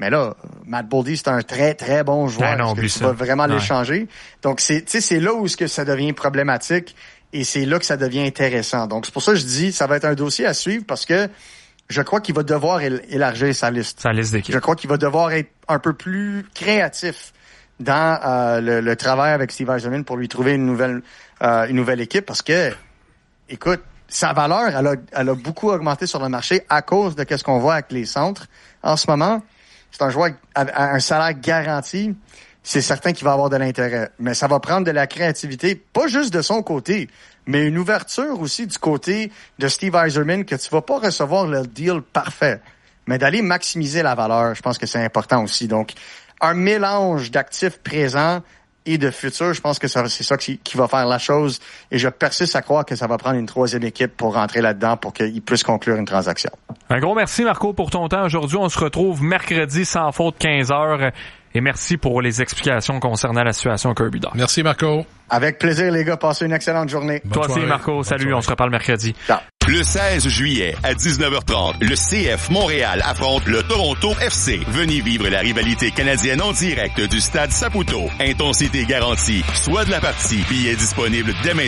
B: Mais là, Matt Boldy, c'est un très, très bon joueur.
A: Ben non,
B: Est-ce que tu
A: ça.
B: vas vraiment
A: Ouais.
B: l'échanger? Donc, c'est, tu sais, c'est là où ce que ça devient problématique et c'est là que ça devient intéressant. Donc, c'est pour ça que je dis, ça va être un dossier à suivre parce que je crois qu'il va devoir él- élargir sa liste.
A: Sa liste d'équipe.
B: Je crois qu'il va devoir être un peu plus créatif dans euh, le, le travail avec Steve Yzerman pour lui trouver une nouvelle, euh, une nouvelle équipe parce que, écoute, sa valeur, elle a, elle a beaucoup augmenté sur le marché à cause de ce qu'on voit avec les centres en ce moment. C'est un joueur à un salaire garanti. C'est certain qu'il va avoir de l'intérêt. Mais ça va prendre de la créativité, pas juste de son côté, mais une ouverture aussi du côté de Steve Yzerman que tu vas pas recevoir le deal parfait. Mais d'aller maximiser la valeur, je pense que c'est important aussi. Donc, un mélange d'actifs présents et de futur, je pense que ça, c'est ça qui, qui va faire la chose. Et je persiste à croire que ça va prendre une troisième équipe pour rentrer là-dedans pour qu'il puisse conclure une transaction.
A: Un gros merci, Marco, pour ton temps aujourd'hui. On se retrouve mercredi sans faute, quinze heures. Et merci pour les explications concernant la situation Kirby Dach.
E: Merci, Marco.
B: Avec plaisir, les gars. Passez une excellente journée.
A: Bonne Toi aussi, Marco. Bonne Salut. Soirée. On se reparle mercredi.
B: Ciao.
L: Le seize juillet à dix-neuf heures trente, le C F Montréal affronte le Toronto F C. Venez vivre la rivalité canadienne en direct du stade Saputo. Intensité garantie. Soit de la partie. Billets disponibles dès maintenant.